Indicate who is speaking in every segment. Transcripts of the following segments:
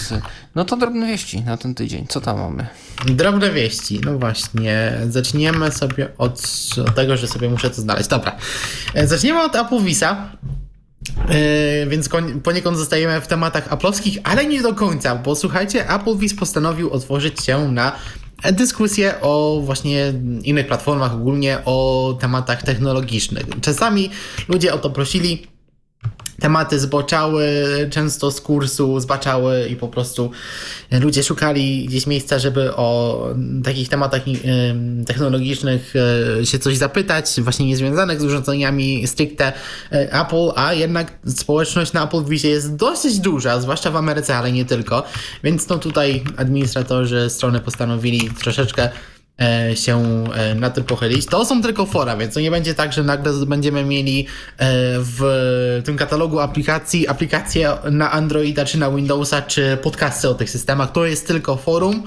Speaker 1: newsy. No to drobne wieści na ten tydzień. Co tam mamy?
Speaker 2: Drobne wieści. No właśnie. Zaczniemy sobie od tego, że sobie muszę to znaleźć. Dobra. Zaczniemy od Apple'Visa. Więc poniekąd zostajemy w tematach Apple'owskich, ale nie do końca, bo słuchajcie, Apple'Vis postanowił otworzyć się na dyskusję o właśnie innych platformach, ogólnie o tematach technologicznych. Czasami ludzie o to prosili, tematy zboczały często z kursu, zbaczały i po prostu ludzie szukali gdzieś miejsca, żeby o takich tematach technologicznych się coś zapytać, właśnie niezwiązanych z urządzeniami stricte Apple, a jednak społeczność na Apple'Visie jest dosyć duża, zwłaszcza w Ameryce, ale nie tylko, więc no tutaj administratorzy strony postanowili troszeczkę się na tym pochylić. To są tylko fora, więc to nie będzie tak, że nagle będziemy mieli w tym katalogu aplikacje na Androida, czy na Windowsa, czy podcasty o tych systemach. To jest tylko forum.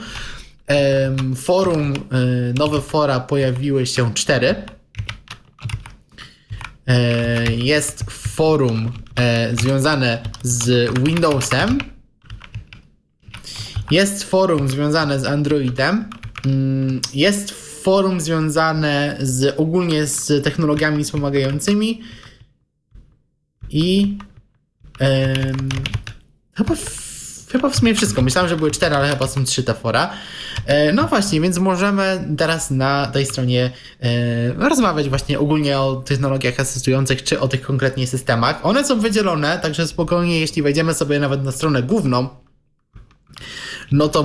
Speaker 2: Nowe fora pojawiły się 4. Jest forum związane z Windowsem. Jest forum związane z Androidem. Jest forum związane ogólnie z technologiami wspomagającymi i chyba w sumie wszystko. Myślałem, że były 4, ale chyba są 3 te fora. No właśnie, więc możemy teraz na tej stronie rozmawiać właśnie ogólnie o technologiach asystujących, czy o tych konkretnie systemach. One są wydzielone, także spokojnie, jeśli wejdziemy sobie nawet na stronę główną, no to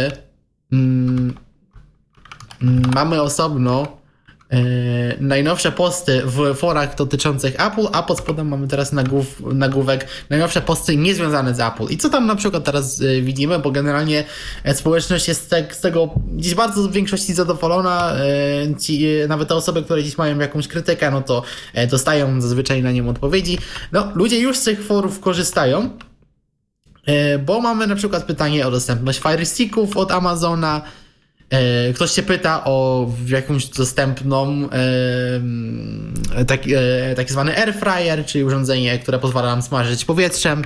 Speaker 2: mamy osobno najnowsze posty w forach dotyczących Apple, a pod spodem mamy teraz nagłówek najnowsze posty niezwiązane z Apple. I co tam na przykład teraz widzimy, bo generalnie społeczność jest z tego gdzieś bardzo w większości zadowolona. Nawet te osoby, które gdzieś mają jakąś krytykę, no to dostają zazwyczaj na nią odpowiedzi. No, ludzie już z tych forów korzystają, bo mamy na przykład pytanie o dostępność Fire Sticków od Amazona. Ktoś się pyta o jakąś dostępną tak zwany air fryer, czyli urządzenie, które pozwala nam smażyć powietrzem.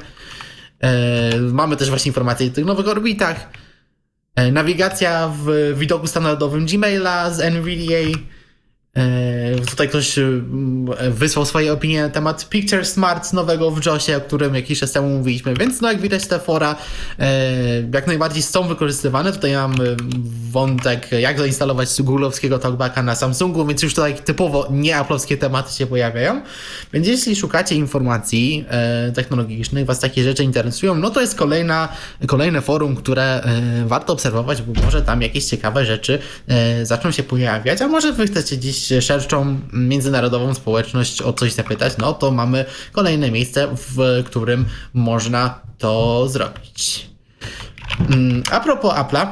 Speaker 2: Mamy też właśnie informacje o tych nowych orbitach. Nawigacja w widoku standardowym Gmaila z NVDA. Tutaj ktoś wysłał swoje opinie na temat Picture Smart nowego w JOSie, o którym jakiś czas temu mówiliśmy, więc no jak widać te fora jak najbardziej są wykorzystywane. Tutaj mam wątek, jak zainstalować google'owskiego talkbacka na Samsungu, więc już tutaj typowo nie Apple'owskie tematy się pojawiają. Więc jeśli szukacie informacji technologicznych, was takie rzeczy interesują, no to jest kolejne forum, które warto obserwować, bo może tam jakieś ciekawe rzeczy zaczną się pojawiać, a może wy chcecie dziś szerszą międzynarodową społeczność o coś zapytać, no to mamy kolejne miejsce, w którym można to zrobić. A propos Apple'a,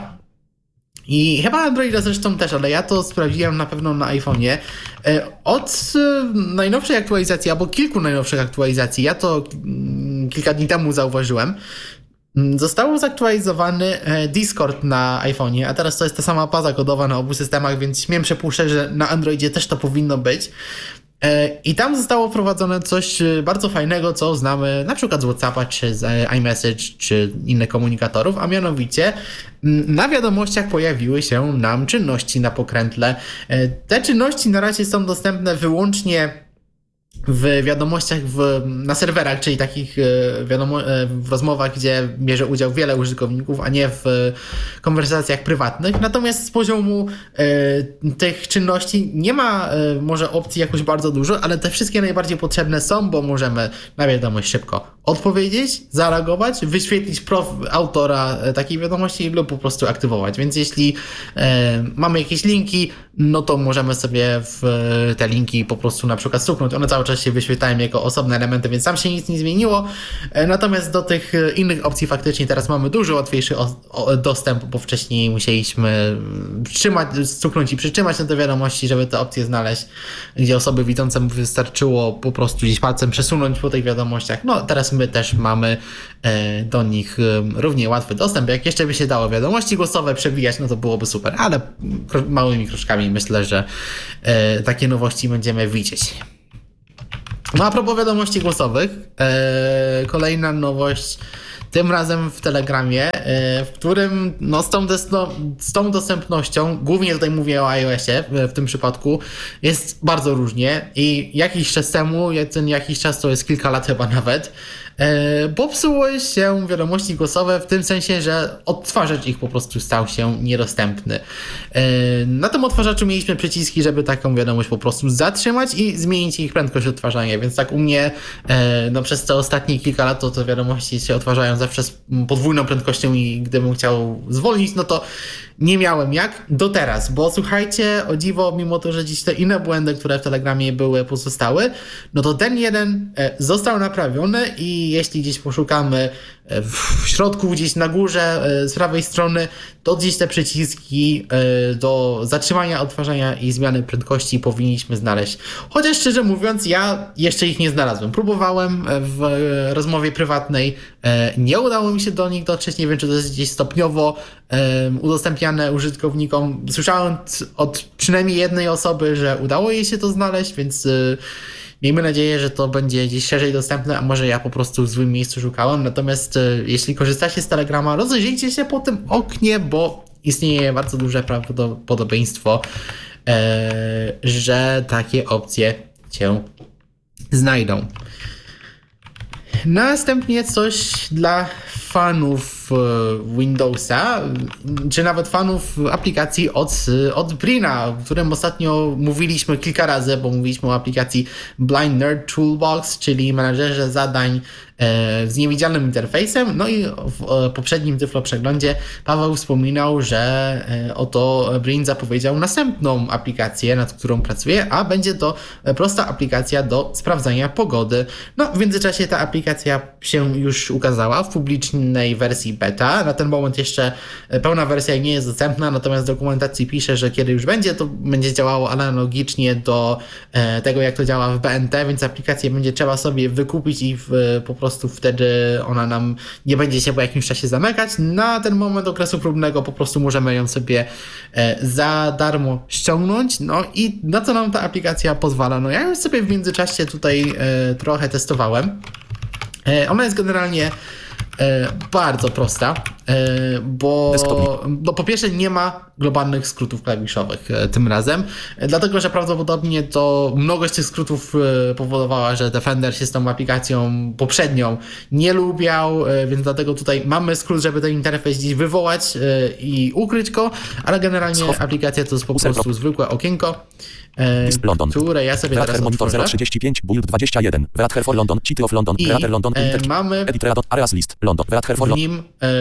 Speaker 2: i chyba Androida zresztą też, ale ja to sprawdziłem na pewno na iPhone'ie. Od najnowszej aktualizacji, albo kilku najnowszych aktualizacji, ja to kilka dni temu zauważyłem, został zaktualizowany Discord na iPhone'ie, a teraz to jest ta sama baza kodowa na obu systemach, więc śmiem przypuszczać, że na Androidzie też to powinno być. I tam zostało wprowadzone coś bardzo fajnego, co znamy na przykład z WhatsAppa, czy z iMessage, czy innych komunikatorów, a mianowicie na wiadomościach pojawiły się nam czynności na pokrętle. Te czynności na razie są dostępne wyłącznie w wiadomościach na serwerach, czyli takich w rozmowach, gdzie bierze udział wiele użytkowników, a nie w konwersacjach prywatnych. Natomiast z poziomu tych czynności nie ma może opcji jakoś bardzo dużo, ale te wszystkie najbardziej potrzebne są, bo możemy na wiadomość szybko odpowiedzieć, zareagować, wyświetlić autora takiej wiadomości lub po prostu aktywować. Więc jeśli mamy jakieś linki, no to możemy sobie w te linki po prostu na przykład stuknąć. One cały czas się wyświetlają jako osobne elementy, więc tam się nic nie zmieniło. Natomiast do tych innych opcji faktycznie teraz mamy dużo łatwiejszy dostęp, bo wcześniej musieliśmy stuknąć i przytrzymać na te wiadomości, żeby te opcje znaleźć, gdzie osoby widzące wystarczyło po prostu gdzieś palcem przesunąć po tych wiadomościach. No teraz my też mamy do nich równie łatwy dostęp. Jak jeszcze by się dało wiadomości głosowe przewijać, no to byłoby super, ale małymi kroczkami myślę, że takie nowości będziemy widzieć. No a propos wiadomości głosowych, kolejna nowość tym razem w Telegramie, w którym no, z tą dostępnością, głównie tutaj mówię o iOSie w tym przypadku, jest bardzo różnie i jakiś czas temu, jakiś czas to jest kilka lat chyba nawet, popsuły się wiadomości głosowe w tym sensie, że odtwarzacz ich po prostu stał się niedostępny. Na tym odtwarzaczu mieliśmy przyciski, żeby taką wiadomość po prostu zatrzymać i zmienić ich prędkość odtwarzania, więc tak u mnie no, przez te ostatnie kilka lat to wiadomości się odtwarzają zawsze z podwójną prędkością i gdybym chciał zwolnić, no to nie miałem jak do teraz, bo słuchajcie, o dziwo, mimo to, że dziś te inne błędy, które w Telegramie były, pozostały, no to ten jeden został naprawiony i jeśli gdzieś poszukamy w środku, gdzieś na górze, z prawej strony, to gdzieś te przyciski do zatrzymania odtwarzania i zmiany prędkości powinniśmy znaleźć. Chociaż szczerze mówiąc, ja jeszcze ich nie znalazłem. Próbowałem w rozmowie prywatnej, nie udało mi się do nich dotrzeć, nie wiem, czy to jest gdzieś stopniowo udostępniane użytkownikom. Słyszałem od przynajmniej jednej osoby, że udało jej się to znaleźć, więc miejmy nadzieję, że to będzie gdzieś szerzej dostępne, a może ja po prostu w złym miejscu szukałem. Natomiast jeśli korzystacie z Telegrama, rozejrzyjcie się po tym oknie, bo istnieje bardzo duże prawdopodobieństwo, że takie opcje cię znajdą. Następnie coś dla fanów Windowsa, czy nawet fanów aplikacji od Brina, o którym ostatnio mówiliśmy kilka razy, bo mówiliśmy o aplikacji Blind Nerd Toolbox, czyli menadżerze zadań z niewidzialnym interfejsem. No i w poprzednim Tyflo Przeglądzie Paweł wspominał, że oto Brin zapowiedział następną aplikację, nad którą pracuje, a będzie to prosta aplikacja do sprawdzania pogody. No w międzyczasie ta aplikacja się już ukazała w publicznej wersji beta. Na ten moment jeszcze pełna wersja nie jest dostępna, natomiast w dokumentacji pisze, że kiedy już będzie, to będzie działało analogicznie do tego, jak to działa w BNT, więc aplikację będzie trzeba sobie wykupić i po prostu wtedy ona nam nie będzie się po jakimś czasie zamykać. Na ten moment okresu próbnego po prostu możemy ją sobie za darmo ściągnąć. No i na co nam ta aplikacja pozwala? No ja już sobie w międzyczasie tutaj trochę testowałem. Ona jest generalnie bardzo prosta, bo no, po pierwsze nie ma globalnych skrótów klawiszowych tym razem, dlatego że prawdopodobnie to mnogość tych skrótów powodowała, że Defender się z tą aplikacją poprzednią nie lubiał, więc dlatego tutaj mamy skrót, żeby ten interfejs gdzieś wywołać i ukryć go, ale generalnie aplikacja to jest po prostu zwykłe okienko, które ja sobie teraz
Speaker 3: Monitor
Speaker 2: otworzę.
Speaker 3: 035, Build 21, Creator for London, City of London,
Speaker 2: I
Speaker 3: Creator London,
Speaker 2: mamy
Speaker 3: Editor Areas List, London, Creator for
Speaker 2: w
Speaker 3: London,
Speaker 2: nim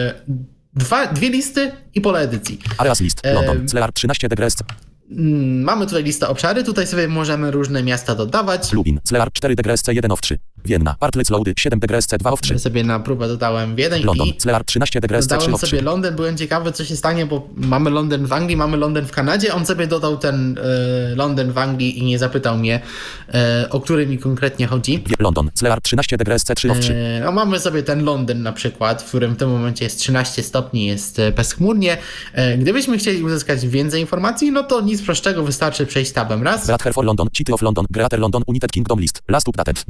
Speaker 2: dwie listy i pole edycji.
Speaker 3: Areas List, London, Slear 13 degrees,
Speaker 2: Mamy tutaj listę obszary, tutaj sobie możemy różne miasta dodawać.
Speaker 3: Lubin, Slear 4 degrees C1 of 3, Vienna, Bartlett Loady 7 degrees C2 of 3,
Speaker 2: Ja sobie na próbę dodałem w jeden
Speaker 3: London,
Speaker 2: i
Speaker 3: Slear 13 degrees C3
Speaker 2: dodałem
Speaker 3: of 3,
Speaker 2: sobie Londyn. Byłem ciekawy, co się stanie, bo mamy Londyn w Anglii, mamy Londyn w Kanadzie. On sobie dodał ten Londyn w Anglii i nie zapytał mnie, o który mi konkretnie chodzi.
Speaker 3: London, Slear 13 degrees C3 of 3,
Speaker 2: No, mamy sobie ten Londyn na przykład, w którym w tym momencie jest 13 stopni, jest bezchmurnie. Gdybyśmy chcieli uzyskać więcej informacji, no to nic prostszego, wystarczy przejść tabem raz.
Speaker 3: Creator for London, City of London, Greater London, United Kingdom List, Last Updated,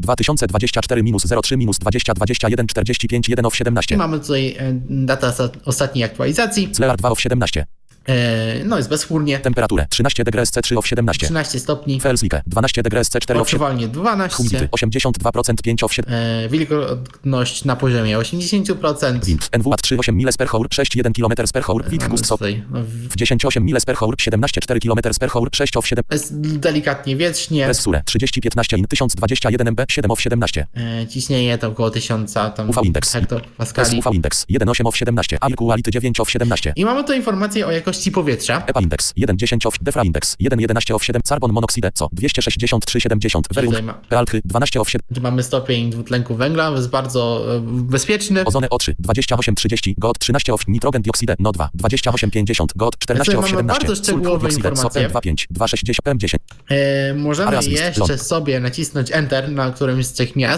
Speaker 3: 2024-03-2021 45 1 of 17,
Speaker 2: I mamy tutaj datę ostatniej aktualizacji.
Speaker 3: Slear 2 of 17,
Speaker 2: No jest bezchmurnie.
Speaker 3: temperaturę 13 degrees C3 of 17,
Speaker 2: 13 stopni.
Speaker 3: Felslike 12 degrees C4 of 7,
Speaker 2: Oprzywalnie 12.
Speaker 3: humidity 82% 5 of 7,
Speaker 2: Wilgotność na poziomie 80%.
Speaker 3: wind NW 3,8 miles per hour 6,1 km per hour, wind gust stop
Speaker 2: Tutaj
Speaker 3: w 10,8 miles per hour 17,4 km per hour 6 of 7,
Speaker 2: jest delikatnie wietrznie.
Speaker 3: Pressure 30-15 in 1021 MB 7 of 17,
Speaker 2: Ciśnienie to około 1000 tam
Speaker 3: UV index,
Speaker 2: hektopaskali.
Speaker 3: UV index 1,8 of 17, air quality 9 of 17,
Speaker 2: I mamy tu informację o jakości powietrza.
Speaker 3: EPA index 1,10 of, DEFRA index 1,11 of 7, carbon monoxide co 263,70,
Speaker 2: Tutaj
Speaker 3: Verium, PALTHY 12 of 7,
Speaker 2: Gdzie mamy stopień dwutlenku węgla, jest bardzo bezpieczny.
Speaker 3: ozony O3 28,30, GOT 13 of, nitrogen dioxide NO2 28,50, GOT 14 of
Speaker 2: Tutaj mamy
Speaker 3: 17,
Speaker 2: bardzo szczegółowe informacje.
Speaker 3: PM2,5 2,60 PM10,
Speaker 2: Możemy
Speaker 3: Areas list,
Speaker 2: jeszcze
Speaker 3: London.
Speaker 2: sobie nacisnąć Enter na którymś z tych miast.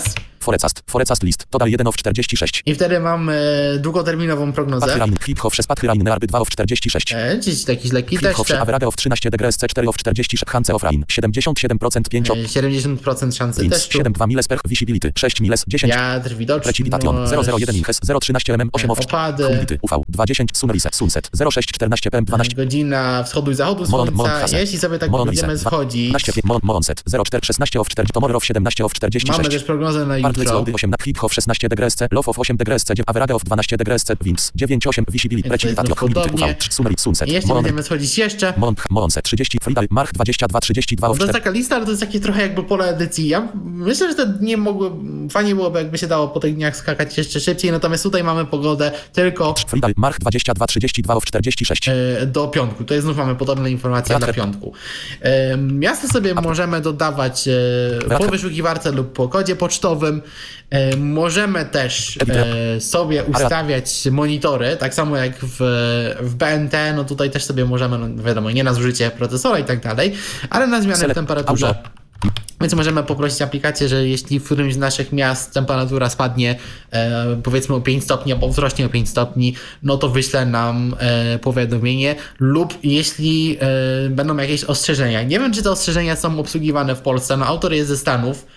Speaker 3: Forecast list. Total 1 of 46.
Speaker 2: I wtedy mam długoterminową prognozę.
Speaker 3: Pathyrain, Hip Hof 6 Pathyrain, Nearby 2 of 46.
Speaker 2: Gdzieś jakiś lekki
Speaker 3: Hip Hof
Speaker 2: deszcze.
Speaker 3: Average of 13 degrees C4 of 46. Hance of Rain. 77% 5 of
Speaker 2: 70% szansy
Speaker 3: Winds.
Speaker 2: deszczu.
Speaker 3: 7,2 miles per visibility. 6 miles 10.
Speaker 2: Wiatr widoczny.
Speaker 3: Precipitation 001 inches 013 mm 8 of
Speaker 2: Opady.
Speaker 3: humidity UV 20 sunset 06 14 pm 12
Speaker 2: Godzina wschodu i zachodu
Speaker 3: Mon
Speaker 2: słońca.
Speaker 3: Hase.
Speaker 2: Jeśli sobie tak
Speaker 3: Mon
Speaker 2: będziemy
Speaker 3: Rise,
Speaker 2: schodzić,
Speaker 3: 12 Monset 04 16 of 40 Tomorrow 17 of 46.
Speaker 2: mamy też prognozę na
Speaker 3: Partly
Speaker 2: jutro.
Speaker 3: Cloudy 8 Hip Hop 16 degrees C, Low of 8 degrees C, Average of 12 degrees C, Winds 9,8 Visibility,
Speaker 2: Więc to jest
Speaker 3: Precipitation, Humidity
Speaker 2: podobnie.
Speaker 3: UV 3 Sunset,
Speaker 2: I jeśli będziemy schodzić jeszcze,
Speaker 3: Monset 30 Friday, March 22 32 of
Speaker 2: to jest
Speaker 3: 4
Speaker 2: taka lista, ale to jest takie trochę jakby pole edycji. Ja myślę, że te dni fajnie byłoby, jakby się dało po tych dniach skakać jeszcze szybciej, natomiast tutaj mamy pogodę tylko
Speaker 3: Friday, March 22 32 of 46.
Speaker 2: do piątku. Tutaj znów mamy podobne informacje na piątku. Miasta sobie możemy dodawać po wyszukiwarce lub po kodzie pocztowym. Możemy też sobie ustawiać monitory, tak samo jak w BNT, no tutaj też sobie możemy, no wiadomo, nie na zużycie procesora i tak dalej, ale na zmianę w temperaturze. Więc możemy poprosić aplikację, że jeśli w którymś z naszych miast temperatura spadnie powiedzmy o 5 stopni albo wzrośnie o 5 stopni, no to wyśle nam powiadomienie lub jeśli będą jakieś ostrzeżenia. Nie wiem, czy te ostrzeżenia są obsługiwane w Polsce, no autor jest ze Stanów.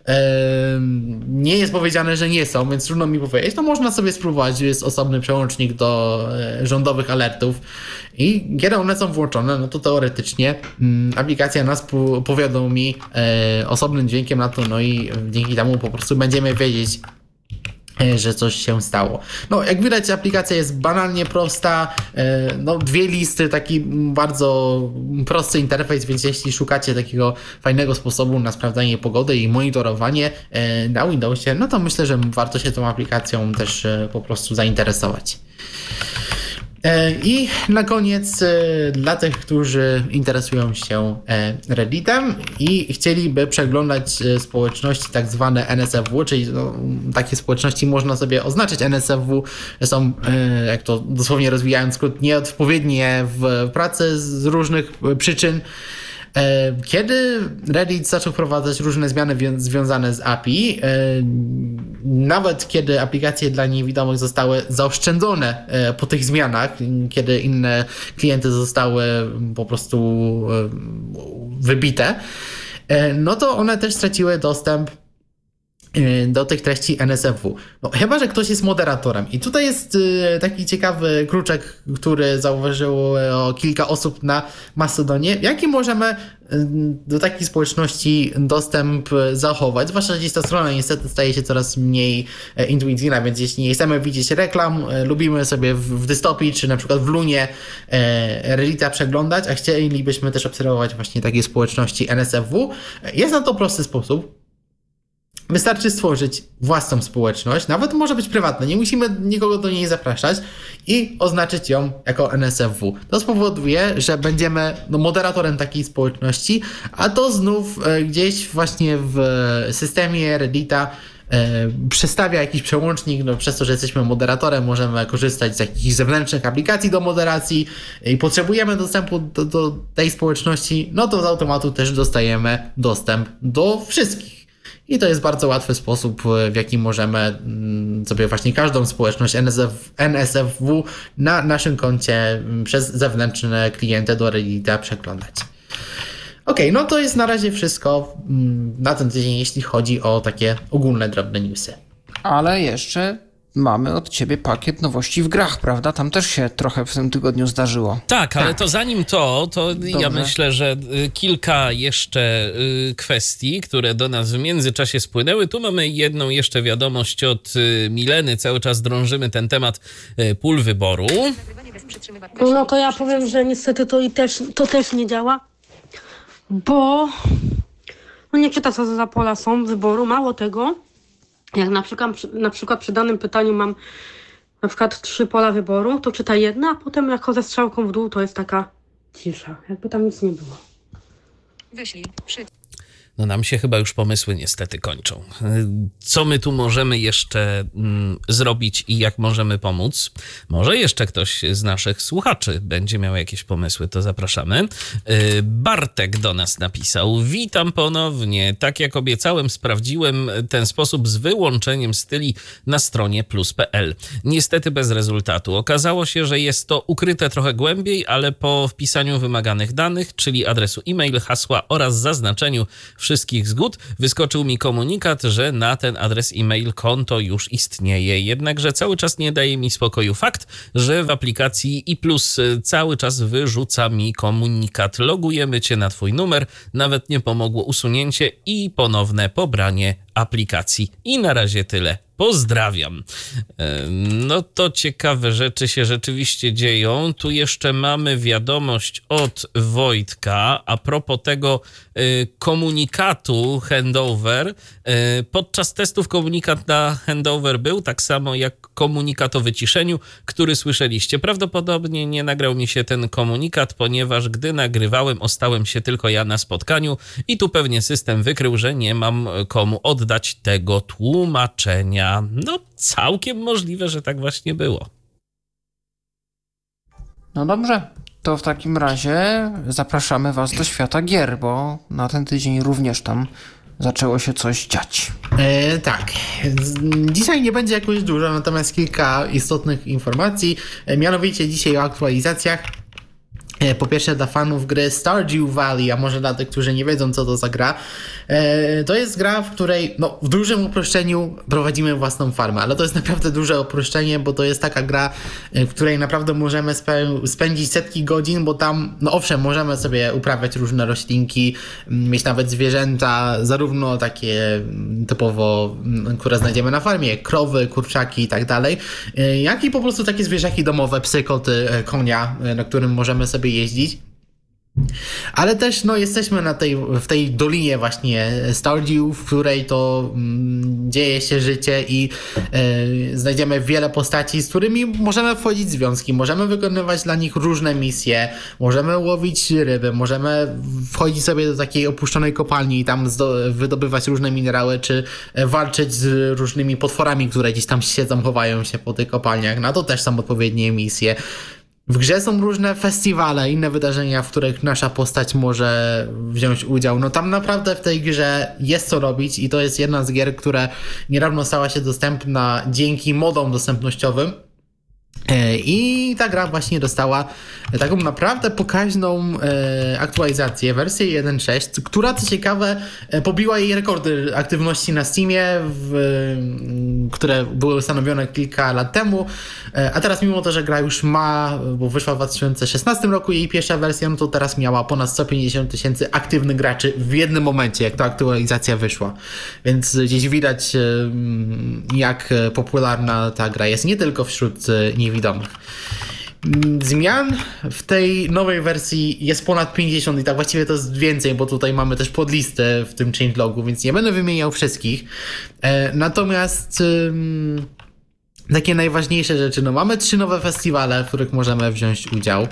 Speaker 2: Nie jest powiedziane, że nie są, więc trudno mi powiedzieć. No można sobie spróbować, jest osobny przełącznik do rządowych alertów i kiedy one są włączone, no to teoretycznie aplikacja nas powiadomi osobnym dźwiękiem na to, no i dzięki temu po prostu będziemy wiedzieć, że coś się stało. No, jak widać, aplikacja jest banalnie prosta. No, dwie listy, taki bardzo prosty interfejs, więc jeśli szukacie takiego fajnego sposobu na sprawdzanie pogody i monitorowanie na Windowsie, no to myślę, że warto się tą aplikacją też po prostu zainteresować. I na koniec dla tych, którzy interesują się Redditem i chcieliby przeglądać społeczności tak zwane NSFW, czyli no, takie społeczności można sobie oznaczyć NSFW, są, jak to dosłownie rozwijając skrót, nieodpowiednie w pracy z różnych przyczyn. Kiedy Reddit zaczął wprowadzać różne zmiany związane z API, nawet kiedy aplikacje dla niewidomych zostały zaoszczędzone po tych zmianach, kiedy inne klienty zostały po prostu wybite, no to one też straciły dostęp do tych treści NSFW. No, chyba że ktoś jest moderatorem. I tutaj jest taki ciekawy kruczek, który zauważyło kilka osób na Mastodonie. Jaki możemy do takiej społeczności dostęp zachować? Zwłaszcza, że gdzieś ta strona niestety staje się coraz mniej intuicyjna, więc jeśli nie chcemy widzieć reklam, lubimy sobie w dystopii, czy na przykład w Lunie Reddita przeglądać, a chcielibyśmy też obserwować właśnie takie społeczności NSFW, jest na to prosty sposób. Wystarczy stworzyć własną społeczność, nawet może być prywatna, nie musimy nikogo do niej zapraszać i oznaczyć ją jako NSFW. To spowoduje, że będziemy moderatorem takiej społeczności, a to znów gdzieś właśnie w systemie Reddita przestawia jakiś przełącznik, no przez to, że jesteśmy moderatorem, możemy korzystać z jakichś zewnętrznych aplikacji do moderacji i potrzebujemy dostępu do tej społeczności, no to z automatu też dostajemy dostęp do wszystkich. I to jest bardzo łatwy sposób, w jaki możemy sobie właśnie każdą społeczność NSFW na naszym koncie przez zewnętrzne klienty do Reddita przeglądać. Okej, no to jest na razie wszystko na ten tydzień, jeśli chodzi o takie ogólne, drobne newsy.
Speaker 1: Ale jeszcze mamy od ciebie pakiet nowości w grach, prawda? Tam też się trochę w tym tygodniu zdarzyło.
Speaker 4: Tak, ale to zanim to ja myślę, że kilka jeszcze kwestii, które do nas w międzyczasie spłynęły. Tu mamy jedną jeszcze wiadomość od Mileny. Cały czas drążymy ten temat pól wyboru.
Speaker 5: No to ja powiem, że niestety to też nie działa, bo no nie czyta, co za pola są wyboru. Mało tego, jak na przykład przy danym pytaniu mam na przykład 3 pola wyboru, to czyta jedna, a potem jako ze strzałką w dół to jest taka cisza, jakby tam nic nie było.
Speaker 6: Wyślij.
Speaker 4: No nam się chyba już pomysły niestety kończą. Co my tu możemy jeszcze zrobić i jak możemy pomóc? Może jeszcze ktoś z naszych słuchaczy będzie miał jakieś pomysły, to zapraszamy. Bartek do nas napisał: witam ponownie. Tak jak obiecałem, sprawdziłem ten sposób z wyłączeniem styli na stronie plus.pl. Niestety bez rezultatu. Okazało się, że jest to ukryte trochę głębiej, ale po wpisaniu wymaganych danych, czyli adresu e-mail, hasła oraz zaznaczeniu wszystkich zgód, wyskoczył mi komunikat, że na ten adres e-mail konto już istnieje. Jednakże cały czas nie daje mi spokoju fakt, że w aplikacji iPlus cały czas wyrzuca mi komunikat: logujemy cię na twój numer. Nawet nie pomogło usunięcie i ponowne pobranie aplikacji. I na razie tyle. Pozdrawiam. No to ciekawe rzeczy się rzeczywiście dzieją. Tu jeszcze mamy wiadomość od Wojtka a propos tego komunikatu handover. Podczas testów komunikat na handover był, tak samo jak komunikat o wyciszeniu, który słyszeliście. Prawdopodobnie nie nagrał mi się ten komunikat, ponieważ gdy nagrywałem, ostałem się tylko ja na spotkaniu i tu pewnie system wykrył, że nie mam komu oddać tego tłumaczenia. No, całkiem możliwe, że tak właśnie było.
Speaker 1: No dobrze, to w takim razie zapraszamy was do świata gier, bo na ten tydzień również tam zaczęło się coś dziać.
Speaker 2: Tak. Dzisiaj nie będzie jakoś dużo, natomiast kilka istotnych informacji. Mianowicie dzisiaj o aktualizacjach. Po pierwsze dla fanów gry Stardew Valley, a może dla tych, którzy nie wiedzą, co to za gra. To jest gra, w której w dużym uproszczeniu prowadzimy własną farmę, ale to jest naprawdę duże uproszczenie, bo to jest taka gra, w której naprawdę możemy spędzić setki godzin, bo tam, owszem, możemy sobie uprawiać różne roślinki, mieć nawet zwierzęta, zarówno takie typowo, które znajdziemy na farmie, jak krowy, kurczaki i tak dalej, jak i po prostu takie zwierzaki domowe, psy, koty, konia, na którym możemy sobie jeździć. Ale też jesteśmy w tej dolinie właśnie Stardew, w której to dzieje się życie i znajdziemy wiele postaci, z którymi możemy wchodzić w związki, możemy wykonywać dla nich różne misje, możemy łowić ryby, możemy wchodzić sobie do takiej opuszczonej kopalni i tam wydobywać różne minerały, czy walczyć z różnymi potworami, które gdzieś tam siedzą, chowają się po tych kopalniach. Na to też są odpowiednie misje. W grze są różne festiwale, inne wydarzenia, w których nasza postać może wziąć udział. Tam naprawdę w tej grze jest co robić i to jest jedna z gier, która niedawno stała się dostępna dzięki modom dostępnościowym. I ta gra właśnie dostała taką naprawdę pokaźną aktualizację, wersję 1.6, która co ciekawe pobiła jej rekordy aktywności na Steamie, które były ustanowione kilka lat temu, a teraz mimo to, że gra już ma, bo wyszła w 2016 roku jej pierwsza wersja, to teraz miała ponad 150 000 aktywnych graczy w jednym momencie, jak ta aktualizacja wyszła. Więc gdzieś widać, jak popularna ta gra jest nie tylko wśród niewidomych. Zmian w tej nowej wersji jest ponad 50 i tak właściwie to jest więcej, bo tutaj mamy też podlistę w tym changelogu, więc nie będę wymieniał wszystkich. Natomiast takie najważniejsze rzeczy, mamy 3 nowe festiwale, w których możemy wziąć udział.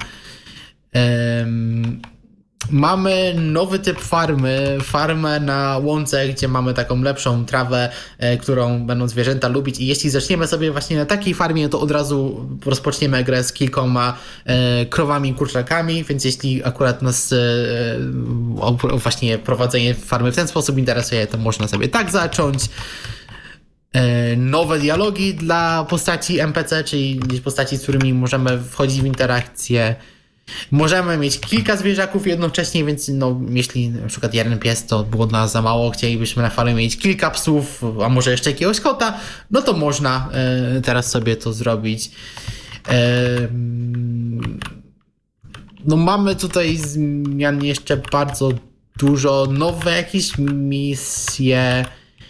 Speaker 2: Mamy nowy typ farmę na łące, gdzie mamy taką lepszą trawę, którą będą zwierzęta lubić i jeśli zaczniemy sobie właśnie na takiej farmie, to od razu rozpoczniemy grę z kilkoma krowami i kurczakami, więc jeśli akurat nas właśnie prowadzenie farmy w ten sposób interesuje, to można sobie tak zacząć. Nowe dialogi dla postaci NPC, czyli postaci, z którymi możemy wchodzić w interakcję. Możemy mieć kilka zwierzaków jednocześnie, więc jeśli na przykład jeden pies to było dla nas za mało, chcielibyśmy na farmie mieć kilka psów, a może jeszcze jakiegoś kota, to można teraz sobie to zrobić. Mamy tutaj zmian jeszcze bardzo dużo, nowe jakieś misje,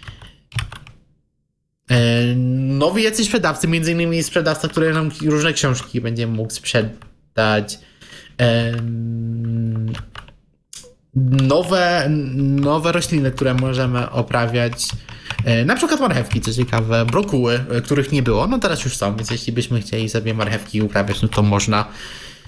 Speaker 2: nowi jacyś sprzedawcy, między innymi sprzedawca, który nam różne książki będzie mógł sprzedać. Nowe rośliny, które możemy oprawiać, na przykład marchewki, co ciekawe, brokuły, których nie było, teraz już są, więc jeśli byśmy chcieli sobie marchewki uprawiać, to można.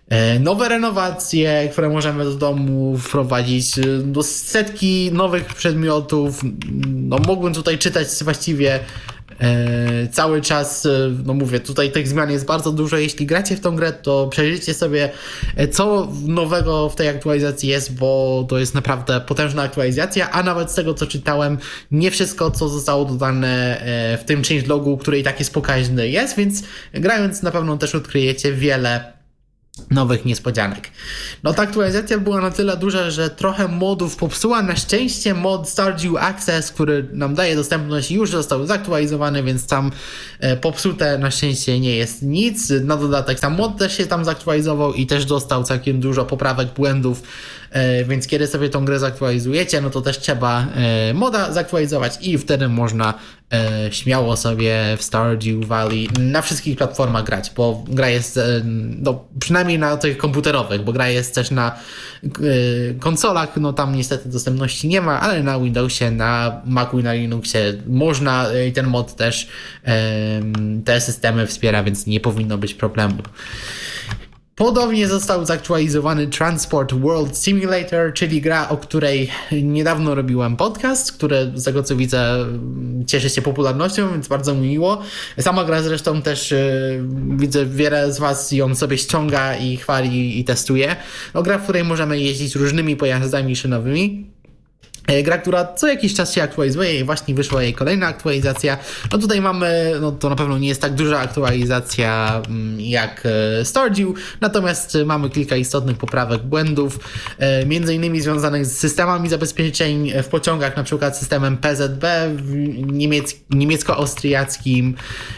Speaker 2: nowe renowacje, które możemy do domu wprowadzić, do setki nowych przedmiotów. No, mógłbym tutaj czytać właściwie cały czas, no mówię, tutaj tych zmian jest bardzo dużo. Jeśli gracie w tą grę, to przejrzyjcie sobie, co nowego w tej aktualizacji jest, bo to jest naprawdę potężna aktualizacja, a nawet z tego, co czytałem, nie wszystko, co zostało dodane w tym changelogu, który i tak jest pokaźny, jest, więc grając na pewno też odkryjecie wiele nowych niespodzianek. No ta aktualizacja była na tyle duża, że trochę modów popsuła. Na szczęście mod Stardew Access, który nam daje dostępność, już został zaktualizowany, więc tam popsute na szczęście nie jest nic. Na dodatek sam mod też się tam zaktualizował i też dostał całkiem dużo poprawek, błędów, więc kiedy sobie tą grę zaktualizujecie, no to też trzeba moda zaktualizować i wtedy można śmiało sobie w Stardew Valley na wszystkich platformach grać, bo gra jest, no przynajmniej na tych komputerowych, bo gra jest też na konsolach, no tam niestety dostępności nie ma, ale na Windowsie, na Macu i na Linuxie można i ten mod też te systemy wspiera, więc nie powinno być problemu. Podobnie został zaktualizowany Transport World Simulator, czyli gra, o której niedawno robiłem podcast, który z tego co widzę cieszy się popularnością, więc bardzo mi miło. Sama gra zresztą też widzę, wiele z was ją sobie ściąga i chwali i testuje. No, gra, w której możemy jeździć różnymi pojazdami szynowymi. Gra, która co jakiś czas się aktualizuje i właśnie wyszła jej kolejna aktualizacja. No tutaj mamy, no to na pewno nie jest tak duża aktualizacja jak Stardew, natomiast mamy kilka istotnych poprawek, błędów, między innymi związanych z systemami zabezpieczeń w pociągach, na przykład systemem PZB niemiecko-austriackim.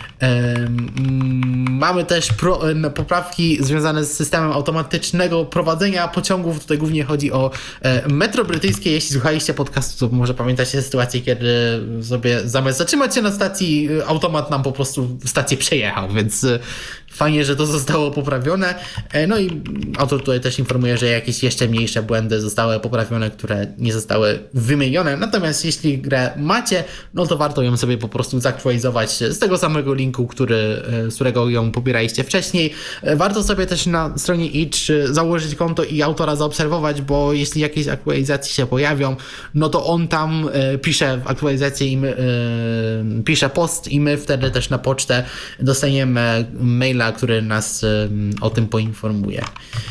Speaker 2: Mamy też poprawki związane z systemem automatycznego prowadzenia pociągów. Tutaj głównie chodzi o metro brytyjskie. Jeśli słuchaliście podcastu, to może pamiętacie sytuację, kiedy sobie zamiast zatrzymać się na stacji, automat nam po prostu stację przejechał, więc fajnie, że to zostało poprawione. No i autor tutaj też informuje, że jakieś jeszcze mniejsze błędy zostały poprawione, które nie zostały wymienione. Natomiast jeśli grę macie, no to warto ją sobie po prostu zaktualizować z tego samego linku, z którego ją pobieraliście wcześniej. Warto sobie też na stronie itch założyć konto i autora zaobserwować, bo jeśli jakieś aktualizacje się pojawią, no to on tam pisze w aktualizacji i my, pisze post i my wtedy też na pocztę dostaniemy maila, który nas o tym poinformuje.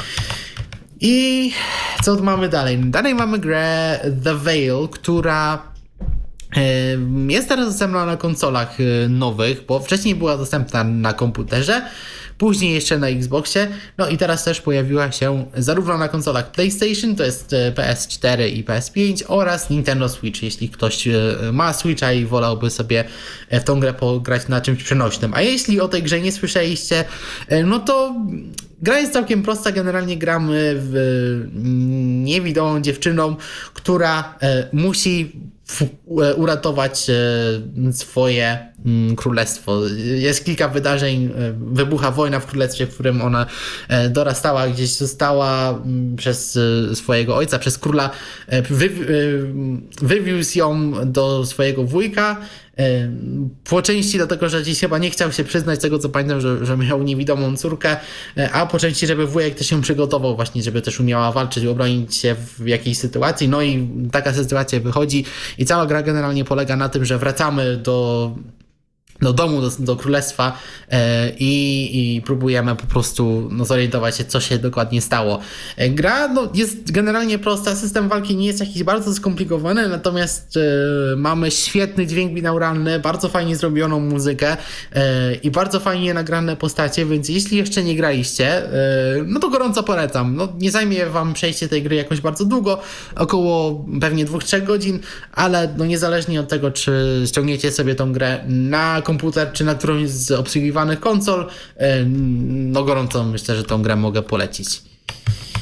Speaker 2: I co tu mamy dalej? Dalej mamy grę The Veil, która jest teraz dostępna na konsolach nowych, bo wcześniej była dostępna na komputerze, później jeszcze na Xboxie, no i teraz też pojawiła się zarówno na konsolach PlayStation, to jest PS4 i PS5 oraz Nintendo Switch, jeśli ktoś ma Switcha i wolałby sobie w tą grę pograć na czymś przenośnym. A jeśli o tej grze nie słyszeliście, no to gra jest całkiem prosta, generalnie gramy w niewidomą dziewczyną, która musi uratować swoje królestwo. Jest kilka wydarzeń, wybucha wojna w królestwie, w którym ona dorastała, gdzieś została przez swojego ojca, przez króla, wywiózł ją do swojego wujka, po części dlatego, że dziś chyba nie chciał się przyznać, tego co pamiętam, że miał niewidomą córkę, a po części, żeby wujek też się przygotował właśnie, żeby też umiała walczyć, obronić się w jakiejś sytuacji. No i taka sytuacja wychodzi i cała gra generalnie polega na tym, że wracamy do domu, do królestwa i próbujemy po prostu zorientować się, co się dokładnie stało. Gra jest generalnie prosta, system walki nie jest jakiś bardzo skomplikowany, natomiast mamy świetny dźwięk binauralny, bardzo fajnie zrobioną muzykę i bardzo fajnie nagrane postacie, więc jeśli jeszcze nie graliście, no to gorąco polecam. No, nie zajmie wam przejście tej gry jakoś bardzo długo, około pewnie 2-3 godzin, ale niezależnie od tego, czy ściągniecie sobie tą grę na komputer, czy na którąś z obsługiwanych konsol, no gorąco myślę, że tą grę mogę polecić.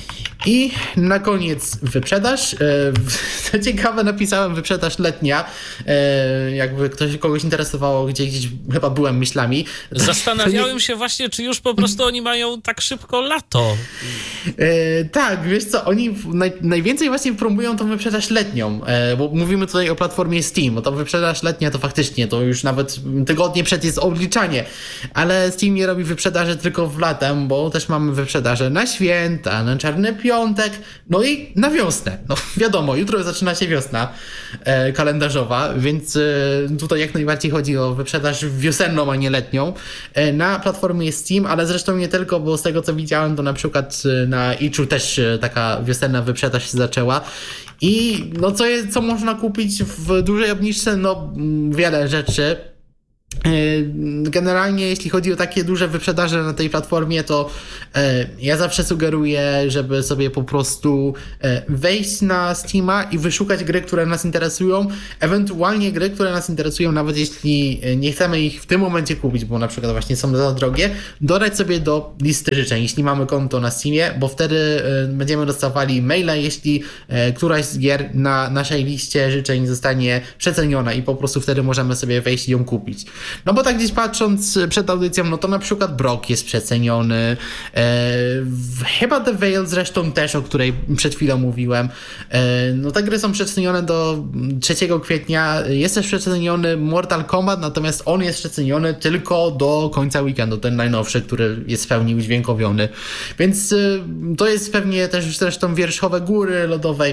Speaker 2: I na koniec wyprzedaż. Co ciekawe, napisałem wyprzedaż letnia. Jakby kogoś interesowało, gdzieś chyba byłem myślami.
Speaker 4: Zastanawiałem się właśnie, czy już po prostu oni mają tak szybko lato.
Speaker 2: Tak, wiesz co, oni najwięcej właśnie promują tą wyprzedaż letnią, bo mówimy tutaj o platformie Steam, bo ta wyprzedaż letnia to faktycznie, to już nawet tygodnie przed jest odliczanie, ale Steam nie robi wyprzedaży tylko w latem, bo też mamy wyprzedaże na święta, na Czarny Piątek, no i na wiosnę. No wiadomo, jutro zaczyna się wiosna kalendarzowa, więc tutaj jak najbardziej chodzi o wyprzedaż wiosenną, a nie letnią na platformie Steam, ale zresztą nie tylko, bo z tego co widziałem, to na przykład na Itchu też taka wiosenna wyprzedaż się zaczęła. I no co można kupić w dużej obniżce? No wiele rzeczy. Generalnie jeśli chodzi o takie duże wyprzedaże na tej platformie, to ja zawsze sugeruję, żeby sobie po prostu wejść na Steama i wyszukać gry, które nas interesują, ewentualnie gry, które nas interesują, nawet jeśli nie chcemy ich w tym momencie kupić, bo na przykład właśnie są za drogie, dodać sobie do listy życzeń, jeśli mamy konto na Steamie, bo wtedy będziemy dostawali maile, jeśli któraś z gier na naszej liście życzeń zostanie przeceniona i po prostu wtedy możemy sobie wejść i ją kupić. No bo tak gdzieś patrząc przed audycją, no to na przykład Brok jest przeceniony, chyba The Veil zresztą też, o której przed chwilą mówiłem. No te gry są przecenione do 3 kwietnia, jest też przeceniony Mortal Kombat, natomiast on jest przeceniony tylko do końca weekendu, ten najnowszy, który jest w pełni udźwiękowiony. Więc to jest pewnie też zresztą wierzchowe góry lodowej.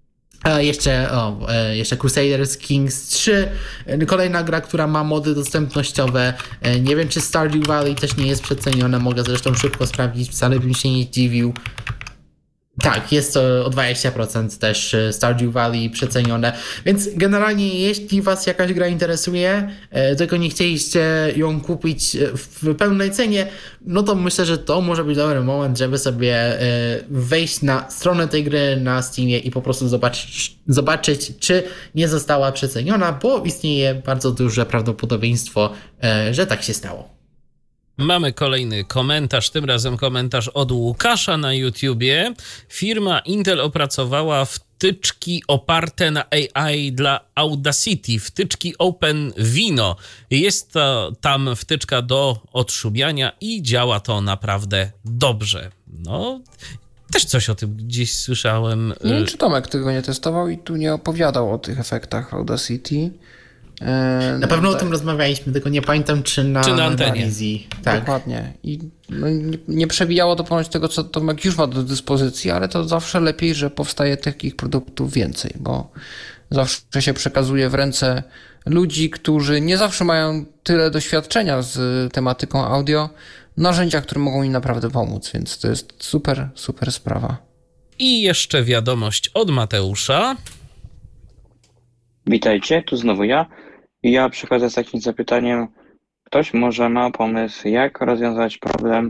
Speaker 2: Jeszcze Crusaders Kings 3, kolejna gra, która ma mody dostępnościowe. Nie wiem, czy Stardew Valley też nie jest przecenione, mogę zresztą szybko sprawdzić, wcale bym się nie zdziwił. Tak, jest to o 20% też Stardew Valley przecenione, więc generalnie jeśli was jakaś gra interesuje, tylko nie chcieliście ją kupić w pełnej cenie, no to myślę, że to może być dobry moment, żeby sobie wejść na stronę tej gry na Steamie i po prostu zobaczyć, czy nie została przeceniona, bo istnieje bardzo duże prawdopodobieństwo, że tak się stało.
Speaker 4: Mamy kolejny komentarz, tym razem komentarz od Łukasza na YouTubie. Firma Intel opracowała wtyczki oparte na AI dla Audacity, wtyczki OpenVino. Jest to tam wtyczka do odszumiania i działa to naprawdę dobrze. No, też coś o tym gdzieś słyszałem.
Speaker 1: Nie wiem, czy Tomek tego nie testował i tu nie opowiadał o tych efektach Audacity.
Speaker 2: Na pewno o tym rozmawialiśmy, tylko nie pamiętam, czy na
Speaker 4: antenie.
Speaker 2: Tak.
Speaker 1: Dokładnie. I no, nie przebijało to ponoć tego, co Tomek już ma do dyspozycji, ale to zawsze lepiej, że powstaje takich produktów więcej, bo zawsze się przekazuje w ręce ludzi, którzy nie zawsze mają tyle doświadczenia z tematyką audio, narzędzia, które mogą im naprawdę pomóc, więc to jest super, super sprawa.
Speaker 4: I jeszcze wiadomość od Mateusza.
Speaker 6: Witajcie, tu znowu ja. Ja przychodzę z takim zapytaniem. Ktoś może ma pomysł, jak rozwiązać problem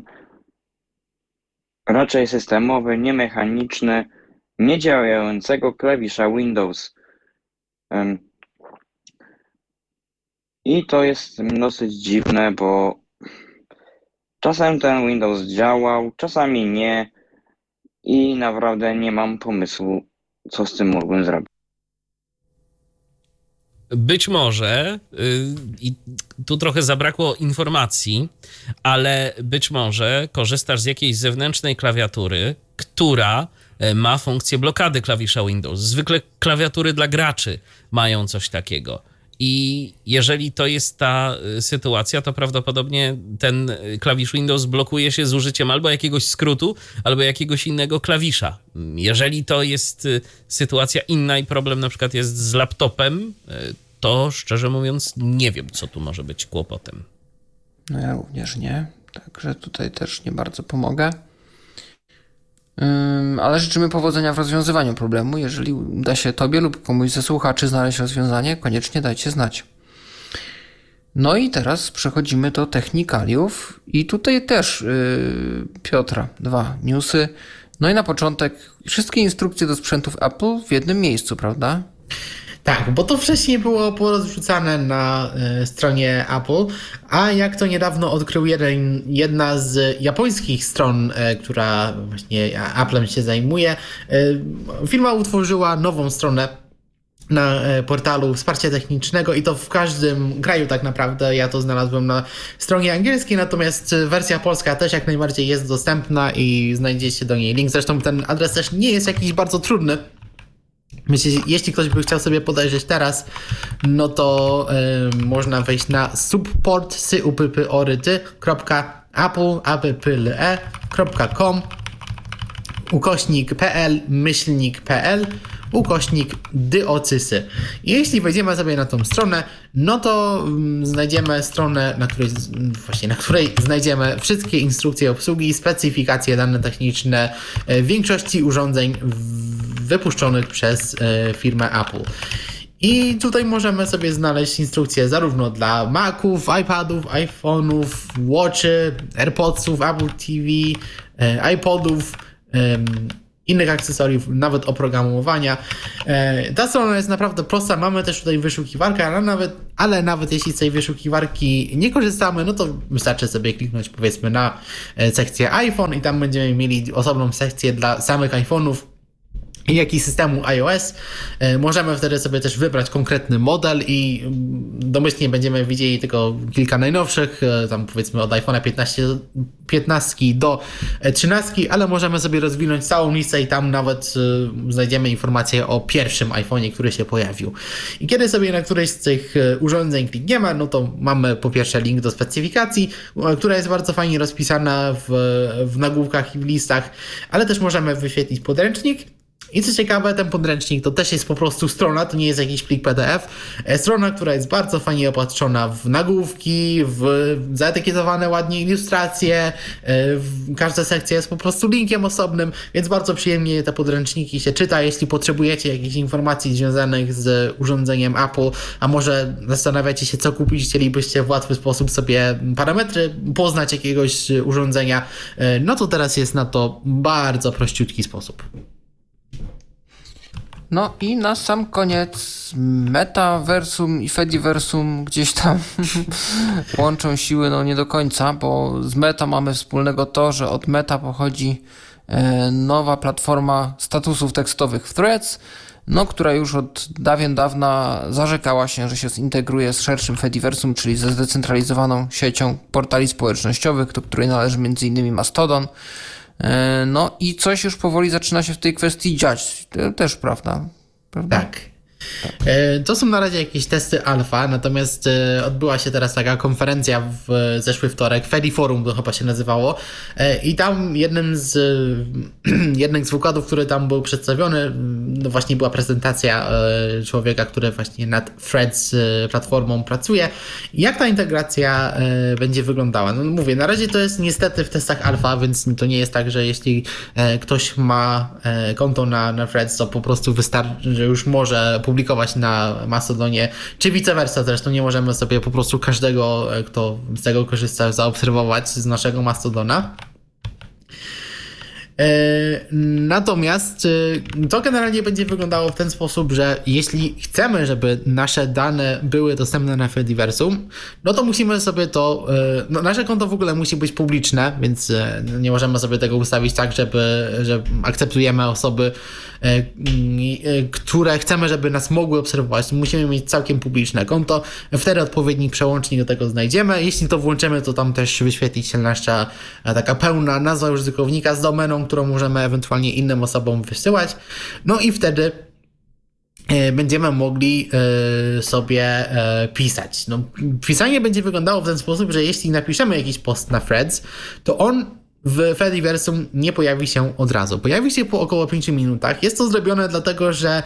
Speaker 6: raczej systemowy, niemechaniczny, niedziałającego klawisza Windows. I to jest dosyć dziwne, bo czasem ten Windows działał, czasami nie i naprawdę nie mam pomysłu, co z tym mógłbym zrobić.
Speaker 4: Być może, i tu trochę zabrakło informacji, ale być może korzystasz z jakiejś zewnętrznej klawiatury, która ma funkcję blokady klawisza Windows. Zwykle klawiatury dla graczy mają coś takiego. I jeżeli to jest ta sytuacja, to prawdopodobnie ten klawisz Windows blokuje się z użyciem albo jakiegoś skrótu, albo jakiegoś innego klawisza. Jeżeli to jest sytuacja inna i problem na przykład jest z laptopem, to szczerze mówiąc nie wiem, co tu może być kłopotem.
Speaker 1: No ja również nie, także tutaj też nie bardzo pomogę. Ale życzymy powodzenia w rozwiązywaniu problemu. Jeżeli uda się tobie lub komuś ze słuchaczy znaleźć rozwiązanie, koniecznie dajcie znać. No i teraz przechodzimy do technikaliów i tutaj też Piotra, 2 newsy. No i na początek wszystkie instrukcje do sprzętów Apple w jednym miejscu, prawda?
Speaker 2: Tak, bo to wcześniej było porozrzucane na stronie Apple, a jak to niedawno odkrył jedna z japońskich stron, która właśnie Applem się zajmuje, firma utworzyła nową stronę na portalu wsparcia technicznego i to w każdym kraju tak naprawdę. Ja to znalazłem na stronie angielskiej, natomiast wersja polska też jak najbardziej jest dostępna i znajdziecie do niej link. Zresztą ten adres też nie jest jakiś bardzo trudny. Myślę, jeśli ktoś by chciał sobie podejrzeć teraz, no to można wejść na support.apple.com /pl/diocysy. I jeśli wejdziemy sobie na tą stronę, no to znajdziemy stronę, na której znajdziemy wszystkie instrukcje obsługi, specyfikacje, dane techniczne większości urządzeń wypuszczonych przez firmę Apple. I tutaj możemy sobie znaleźć instrukcje zarówno dla Maców, iPadów, iPhone'ów, Watchy, AirPodsów, Apple TV, iPodów, innych akcesoriów, nawet oprogramowania. Ta strona jest naprawdę prosta. Mamy też tutaj wyszukiwarkę, ale nawet jeśli z tej wyszukiwarki nie korzystamy, no to wystarczy sobie kliknąć powiedzmy na sekcję iPhone i tam będziemy mieli osobną sekcję dla samych iPhone'ów jak i systemu iOS. Możemy wtedy sobie też wybrać konkretny model i domyślnie będziemy widzieli tylko kilka najnowszych, tam powiedzmy od iPhone'a 15 do 13, ale możemy sobie rozwinąć całą listę i tam nawet znajdziemy informacje o pierwszym iPhone'ie, który się pojawił. I kiedy sobie na któreś z tych urządzeń klikniemy, no to mamy po pierwsze link do specyfikacji, która jest bardzo fajnie rozpisana w nagłówkach i w listach, ale też możemy wyświetlić podręcznik. I co ciekawe, ten podręcznik to też jest po prostu strona, to nie jest jakiś plik PDF. Strona, która jest bardzo fajnie opatrzona w nagłówki, w zaetykietowane ładnie ilustracje. Każda sekcja jest po prostu linkiem osobnym, więc bardzo przyjemnie te podręczniki się czyta. Jeśli potrzebujecie jakichś informacji związanych z urządzeniem Apple, a może zastanawiacie się, co kupić, chcielibyście w łatwy sposób sobie parametry poznać jakiegoś urządzenia, no to teraz jest na to bardzo prościutki sposób.
Speaker 1: No i na sam koniec Metaversum i Fediversum gdzieś tam łączą siły, no nie do końca, bo z Meta mamy wspólnego to, że od Meta pochodzi nowa platforma statusów tekstowych w Threads, no, która już od dawien dawna zarzekała się, że się zintegruje z szerszym Fediversum, czyli ze zdecentralizowaną siecią portali społecznościowych, do której należy m.in. Mastodon. No i coś już powoli zaczyna się w tej kwestii dziać. To też prawda?
Speaker 2: Tak. To są na razie jakieś testy alfa, natomiast odbyła się teraz taka konferencja w zeszły wtorek, Fediforum to chyba się nazywało, i tam jednym z wykładów, który tam był przedstawiony, no właśnie była prezentacja człowieka, który właśnie nad Threads platformą pracuje. Jak ta integracja będzie wyglądała? No mówię, na razie to jest niestety w testach alfa, więc to nie jest tak, że jeśli ktoś ma konto na Threads, to po prostu wystarczy, że już może publikować na Mastodonie, czy vice versa. Zresztą nie możemy sobie po prostu każdego, kto z tego korzysta, zaobserwować z naszego Mastodona. Natomiast to generalnie będzie wyglądało w ten sposób, że jeśli chcemy, żeby nasze dane były dostępne na Fediversum, no to musimy sobie to, no nasze konto w ogóle musi być publiczne, więc nie możemy sobie tego ustawić tak, że akceptujemy osoby, które chcemy, żeby nas mogły obserwować. Musimy mieć całkiem publiczne konto, wtedy odpowiedni przełącznik do tego znajdziemy. Jeśli to włączymy, to tam też wyświetli się nasza taka pełna nazwa użytkownika z domeną, którą możemy ewentualnie innym osobom wysyłać. No i wtedy będziemy mogli sobie pisać. No, pisanie będzie wyglądało w ten sposób, że jeśli napiszemy jakiś post na Threads, to on w Fediversum nie pojawi się od razu. Pojawi się po około 5 minutach. Jest to zrobione dlatego, że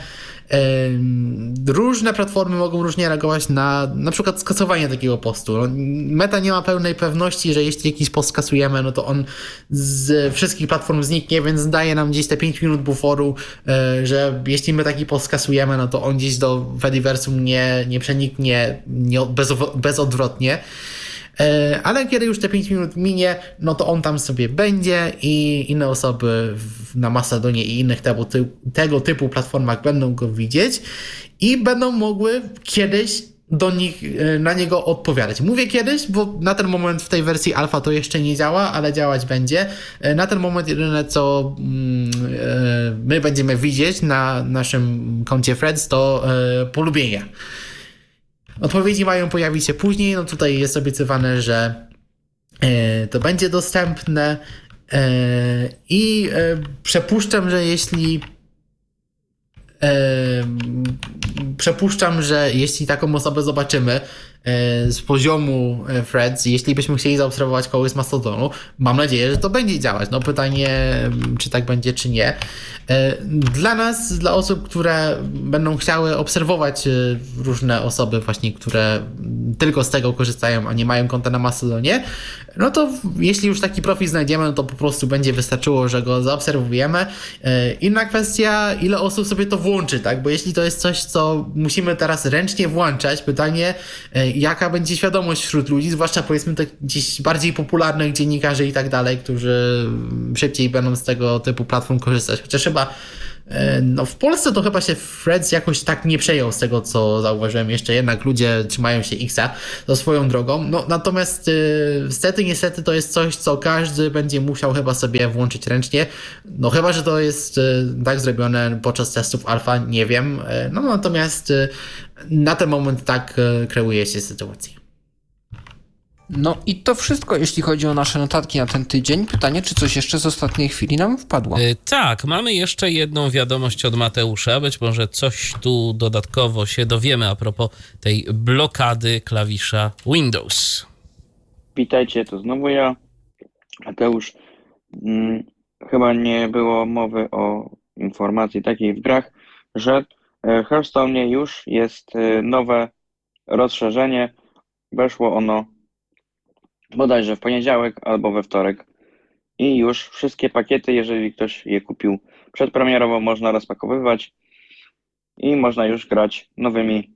Speaker 2: różne platformy mogą różnie reagować na przykład skasowanie takiego postu. No, Meta nie ma pełnej pewności, że jeśli jakiś post skasujemy, no to on z wszystkich platform zniknie, więc daje nam gdzieś te 5 minut buforu, że jeśli my taki post skasujemy, no to on gdzieś do Fediversum nie przeniknie bezodwrotnie. ale kiedy już te 5 minut minie, no to on tam sobie będzie i inne osoby na Mastodonie i innych tego typu platformach będą go widzieć i będą mogły kiedyś na niego odpowiadać. Mówię kiedyś, bo na ten moment w tej wersji alfa to jeszcze nie działa, ale działać będzie. Na ten moment jedyne, co my będziemy widzieć na naszym koncie Threads, to polubienia. Odpowiedzi mają pojawić się później. No tutaj jest obiecywane, że to będzie dostępne i przypuszczam, że jeśli taką osobę zobaczymy z poziomu Threads, jeśli byśmy chcieli zaobserwować kogoś z Mastodonu, mam nadzieję, że to będzie działać. No pytanie, czy tak będzie, czy nie. Dla nas, dla osób, które będą chciały obserwować różne osoby właśnie, które tylko z tego korzystają, a nie mają konta na Mastodonie, no to jeśli już taki profil znajdziemy, no to po prostu będzie wystarczyło, że go zaobserwujemy. Inna kwestia, ile osób sobie to włączy, tak? Bo jeśli to jest coś, co musimy teraz ręcznie włączać, pytanie, jaka będzie świadomość wśród ludzi, zwłaszcza powiedzmy tych gdzieś bardziej popularnych dziennikarzy i tak dalej, którzy szybciej będą z tego typu platform korzystać. Chociaż chyba no w Polsce to chyba się Threads jakoś tak nie przejął z tego, co zauważyłem. Jeszcze jednak ludzie trzymają się X-a to swoją drogą. No, natomiast niestety to jest coś, co każdy będzie musiał chyba sobie włączyć ręcznie. No chyba, że to jest tak zrobione podczas testów alfa, nie wiem. No natomiast na ten moment tak kreuje się sytuacja.
Speaker 1: No i to wszystko, jeśli chodzi o nasze notatki na ten tydzień. Pytanie, czy coś jeszcze z ostatniej chwili nam wpadło?
Speaker 4: Tak, mamy jeszcze jedną wiadomość od Mateusza. Być może coś tu dodatkowo się dowiemy a propos tej blokady klawisza Windows.
Speaker 6: Witajcie, to znowu ja, Mateusz. Chyba nie było mowy o informacji takiej w grach, że w Hearthstone już jest nowe rozszerzenie. Weszło ono bodajże w poniedziałek albo we wtorek i już wszystkie pakiety, jeżeli ktoś je kupił przedpremierowo, można rozpakowywać i można już grać nowymi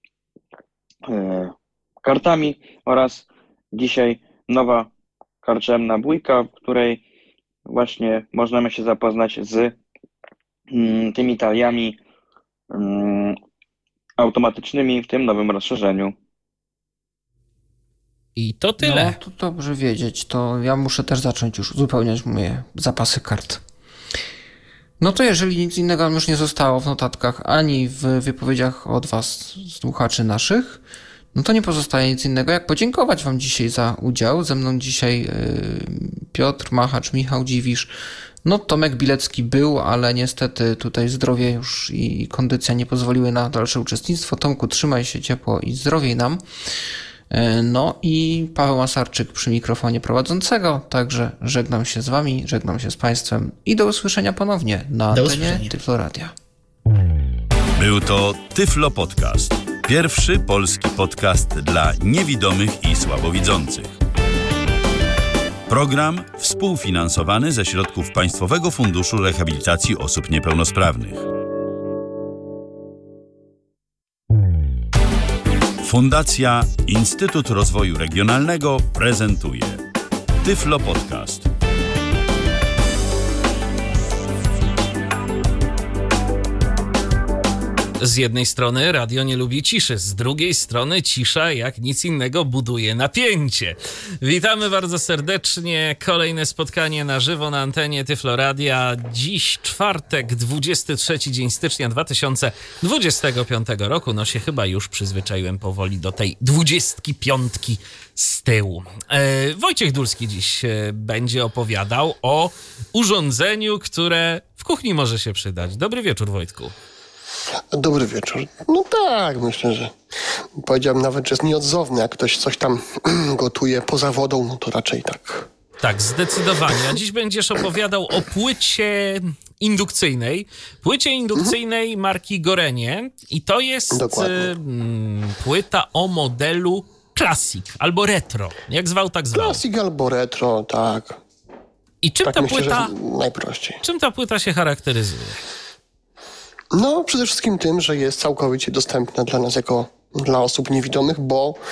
Speaker 6: kartami oraz dzisiaj nowa karczemna bójka, w której właśnie możemy się zapoznać z tymi taliami automatycznymi w tym nowym rozszerzeniu.
Speaker 4: I to tyle.
Speaker 1: No, to dobrze wiedzieć. To ja muszę też zacząć już uzupełniać moje zapasy kart. No to jeżeli nic innego nam już nie zostało w notatkach, ani w wypowiedziach od was, słuchaczy naszych, no to nie pozostaje nic innego, jak podziękować wam dzisiaj za udział. Ze mną dzisiaj Piotr Machacz, Michał Dziwisz, no Tomek Bilecki był, ale niestety tutaj zdrowie już i kondycja nie pozwoliły na dalsze uczestnictwo. Tomku, trzymaj się ciepło i zdrowiej nam. No i Paweł Masarczyk przy mikrofonie prowadzącego, także żegnam się z wami, żegnam się z państwem i do usłyszenia ponownie na antenie Tyflo Radia.
Speaker 7: Był to Tyflo Podcast. Pierwszy polski podcast dla niewidomych i słabowidzących. Program współfinansowany ze środków Państwowego Funduszu Rehabilitacji Osób Niepełnosprawnych. Fundacja Instytut Rozwoju Regionalnego prezentuje Tyflo Podcast.
Speaker 4: Z jednej strony radio nie lubi ciszy, z drugiej strony cisza jak nic innego buduje napięcie. Witamy bardzo serdecznie. Kolejne spotkanie na żywo na antenie Tyflo Radia. Dziś czwartek, 23 dzień stycznia 2025 roku. No się chyba już przyzwyczaiłem powoli do tej 25 z tyłu. Wojciech Dulski dziś będzie opowiadał o urządzeniu, które w kuchni może się przydać. Dobry wieczór, Wojtku.
Speaker 8: Dobry wieczór. No tak, myślę, że powiedziałbym nawet, że jest nieodzowny. Jak ktoś coś tam gotuje poza wodą, no to raczej tak.
Speaker 4: Tak, zdecydowanie. A dziś będziesz opowiadał o płycie indukcyjnej. Płycie indukcyjnej marki Gorenie. I to jest płyta o modelu Classic albo Retro. Jak zwał, tak zwał.
Speaker 8: Classic albo Retro, tak.
Speaker 4: I czym
Speaker 8: tak
Speaker 4: ta
Speaker 8: myślę,
Speaker 4: płyta...
Speaker 8: najprościej.
Speaker 4: Czym ta płyta się charakteryzuje?
Speaker 8: No, przede wszystkim tym, że jest całkowicie dostępna dla nas jako dla osób niewidomych, bo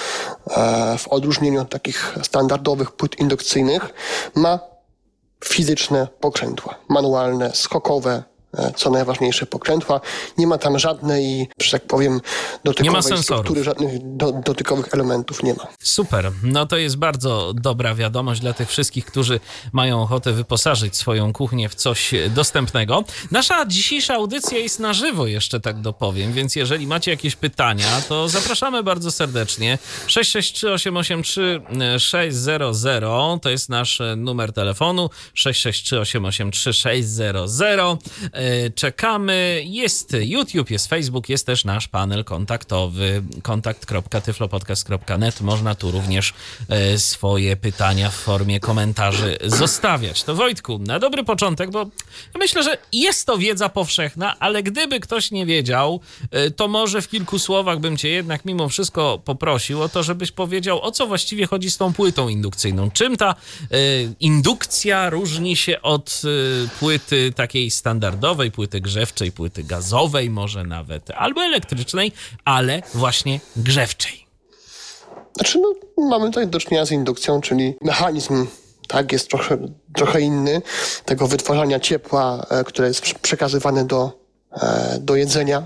Speaker 8: w odróżnieniu od takich standardowych płyt indukcyjnych, ma fizyczne pokrętła, manualne, skokowe, co najważniejsze pokrętła. Nie ma tam żadnej, że tak powiem, dotykowej struktury, żadnych dotykowych elementów nie ma.
Speaker 4: Super. No to jest bardzo dobra wiadomość dla tych wszystkich, którzy mają ochotę wyposażyć swoją kuchnię w coś dostępnego. Nasza dzisiejsza audycja jest na żywo, jeszcze tak dopowiem, więc jeżeli macie jakieś pytania, to zapraszamy bardzo serdecznie. 663 883 600 to jest nasz numer telefonu. 663 883 600. Czekamy. Jest YouTube, jest Facebook, jest też nasz panel kontaktowy kontakt.tyflopodcast.net. Można tu również swoje pytania w formie komentarzy zostawiać. To Wojtku, na dobry początek, bo ja myślę, że jest to wiedza powszechna, ale gdyby ktoś nie wiedział, to może w kilku słowach bym cię jednak mimo wszystko poprosił o to, żebyś powiedział, o co właściwie chodzi z tą płytą indukcyjną. Czym ta indukcja różni się od płyty takiej standardowej, płyty grzewczej, płyty gazowej może nawet, albo elektrycznej, ale właśnie grzewczej.
Speaker 8: Znaczy, mamy tutaj do czynienia z indukcją, czyli mechanizm, tak, jest trochę inny, tego wytwarzania ciepła, które jest przekazywane do jedzenia,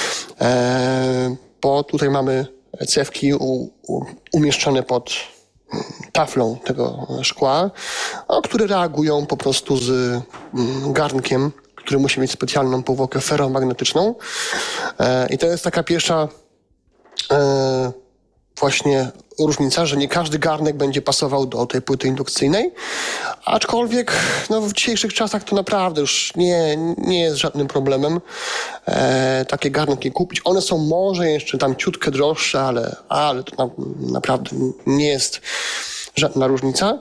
Speaker 8: bo tutaj mamy cewki umieszczone pod taflą tego szkła, które reagują po prostu z garnkiem, który musi mieć specjalną powłokę ferromagnetyczną. I to jest taka pierwsza właśnie różnica, że nie każdy garnek będzie pasował do tej płyty indukcyjnej, aczkolwiek w dzisiejszych czasach to naprawdę już nie jest żadnym problemem takie garnki kupić. One są może jeszcze tam ciutkę droższe, ale to naprawdę nie jest żadna różnica.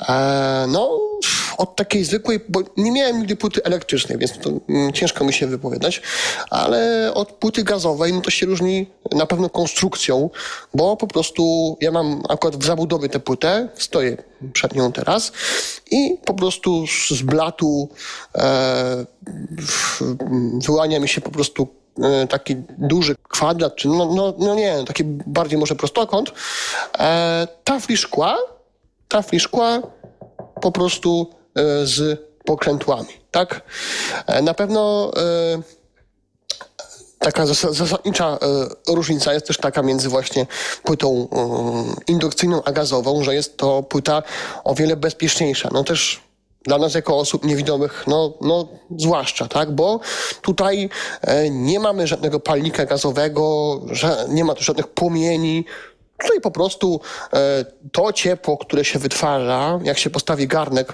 Speaker 8: Od takiej zwykłej, bo nie miałem nigdy płyty elektrycznej, więc to ciężko mi się wypowiadać, ale od płyty gazowej to się różni na pewno konstrukcją, bo po prostu ja mam akurat w zabudowie tę płytę, stoję przed nią teraz i po prostu z blatu wyłania mi się po prostu taki duży kwadrat, czy taki bardziej może prostokąt, tafli szkła po prostu z pokrętłami, tak? Na pewno taka zasadnicza różnica jest też taka między właśnie płytą indukcyjną a gazową, że jest to płyta o wiele bezpieczniejsza. Też dla nas jako osób niewidomych, zwłaszcza, tak? Bo tutaj nie mamy żadnego palnika gazowego, nie ma tu żadnych płomieni. Tutaj po prostu to ciepło, które się wytwarza, jak się postawi garnek,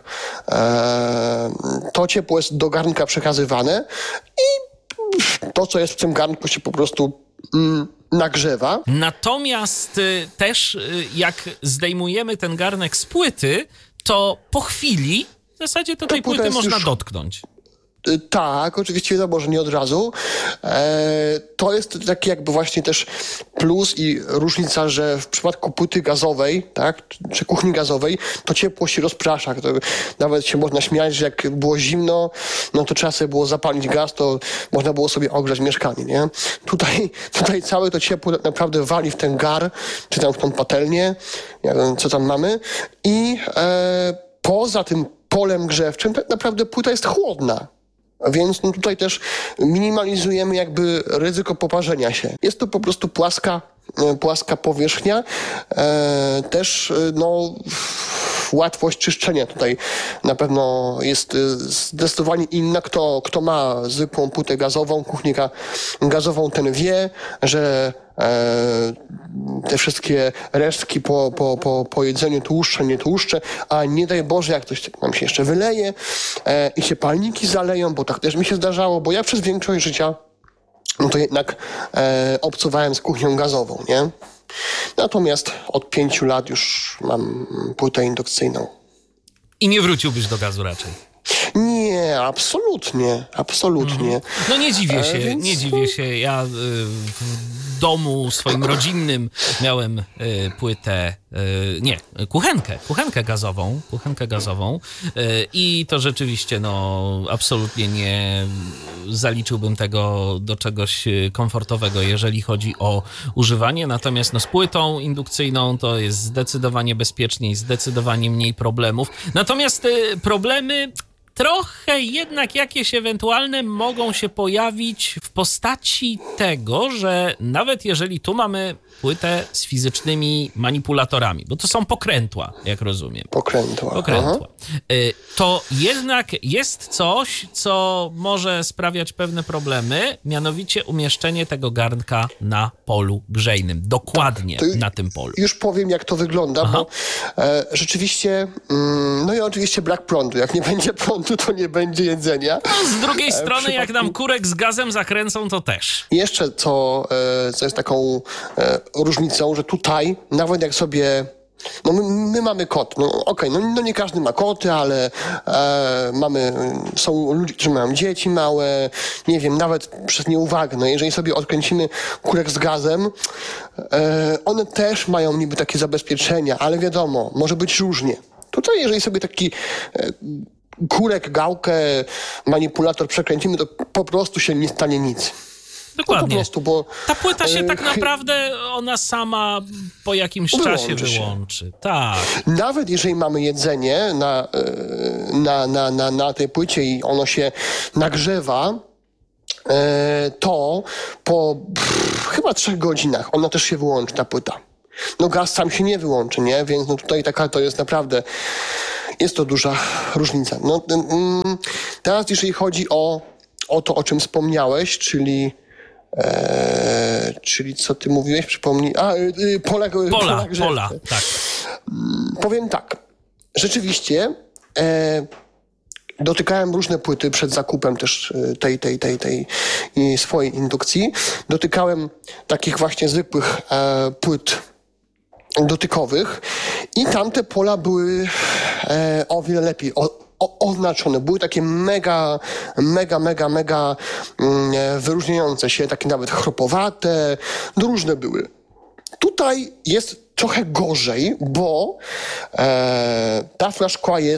Speaker 8: to ciepło jest do garnka przekazywane i to, co jest w tym garnku, się po prostu nagrzewa.
Speaker 4: Natomiast też jak zdejmujemy ten garnek z płyty, to po chwili w zasadzie tej płyty można dotknąć.
Speaker 8: Tak, oczywiście wiadomo, że nie od razu. To jest taki jakby właśnie też plus i różnica, że w przypadku płyty gazowej, tak, czy kuchni gazowej, to ciepło się rozprasza. To nawet się można śmiać, że jak było zimno, to trzeba sobie było zapalić gaz, to można było sobie ogrzać mieszkanie, nie? Tutaj całe to ciepło tak naprawdę wali w ten gar, czy tam w tą patelnię, nie wiem, co tam mamy i poza tym polem grzewczym tak naprawdę płyta jest chłodna. Więc tutaj też minimalizujemy jakby ryzyko poparzenia się. Jest to po prostu płaska powierzchnia. Też łatwość czyszczenia tutaj na pewno jest zdecydowanie inna. Kto ma zwykłą płytę gazową, kuchnię gazową, ten wie, że te wszystkie resztki po jedzeniu tłuszcze, nie tłuszcze, a nie daj Boże, jak coś nam się jeszcze wyleje i się palniki zaleją, bo tak też mi się zdarzało, bo ja przez większość życia to jednak obcowałem z kuchnią gazową, nie? Natomiast od 5 lat już mam płytę indukcyjną.
Speaker 4: I nie wróciłbyś do gazu raczej?
Speaker 8: Nie, absolutnie.
Speaker 4: No nie dziwię się,
Speaker 8: Więc-
Speaker 4: nie dziwię się. Ja w domu swoim rodzinnym miałem płytę, kuchenkę gazową i to rzeczywiście, absolutnie nie zaliczyłbym tego do czegoś komfortowego, jeżeli chodzi o używanie, natomiast z płytą indukcyjną to jest zdecydowanie bezpieczniej, zdecydowanie mniej problemów. Natomiast problemy trochę jednak jakieś ewentualne mogą się pojawić w postaci tego, że nawet jeżeli tu mamy płytę z fizycznymi manipulatorami, bo to są pokrętła, jak rozumiem.
Speaker 8: Pokrętła.
Speaker 4: To jednak jest coś, co może sprawiać pewne problemy, mianowicie umieszczenie tego garnka na polu grzejnym. Dokładnie na tym polu.
Speaker 8: Już powiem, jak to wygląda, bo rzeczywiście, i oczywiście brak prądu. Jak nie będzie prądu, to nie będzie jedzenia.
Speaker 4: Z drugiej strony, jak nam kurek z gazem zakręcą, to też.
Speaker 8: Jeszcze co jest taką różnicą, że tutaj, nawet jak sobie... my mamy kot. Nie każdy ma koty, ale są ludzie, którzy mają dzieci małe, nie wiem, nawet przez nieuwagę. Jeżeli sobie odkręcimy kurek z gazem, one też mają niby takie zabezpieczenia, ale wiadomo, może być różnie. Tutaj, jeżeli sobie taki kurek, gałkę, manipulator przekręcimy, to po prostu się nie stanie nic.
Speaker 4: Dokładnie.
Speaker 8: Po prostu, bo
Speaker 4: ta płyta się tak naprawdę, ona sama po jakimś czasie wyłączy. Tak.
Speaker 8: Nawet jeżeli mamy jedzenie na tej płycie i ono się nagrzewa, to po chyba 3 godzinach ona też się wyłączy, ta płyta. Gaz sam się nie wyłączy, nie? Więc tutaj taka to jest naprawdę... Jest to duża różnica. Teraz jeżeli chodzi o to, o czym wspomniałeś, czyli co ty mówiłeś? Przypomnij. Pola,
Speaker 4: tak.
Speaker 8: Powiem tak. Rzeczywiście dotykałem różne płyty przed zakupem też tej swojej indukcji. Dotykałem takich właśnie zwykłych płyt dotykowych i tamte pola były o wiele lepiej oznaczone. Były takie mega wyróżniające się, takie nawet chropowate, różne były. Tutaj jest trochę gorzej, bo tafla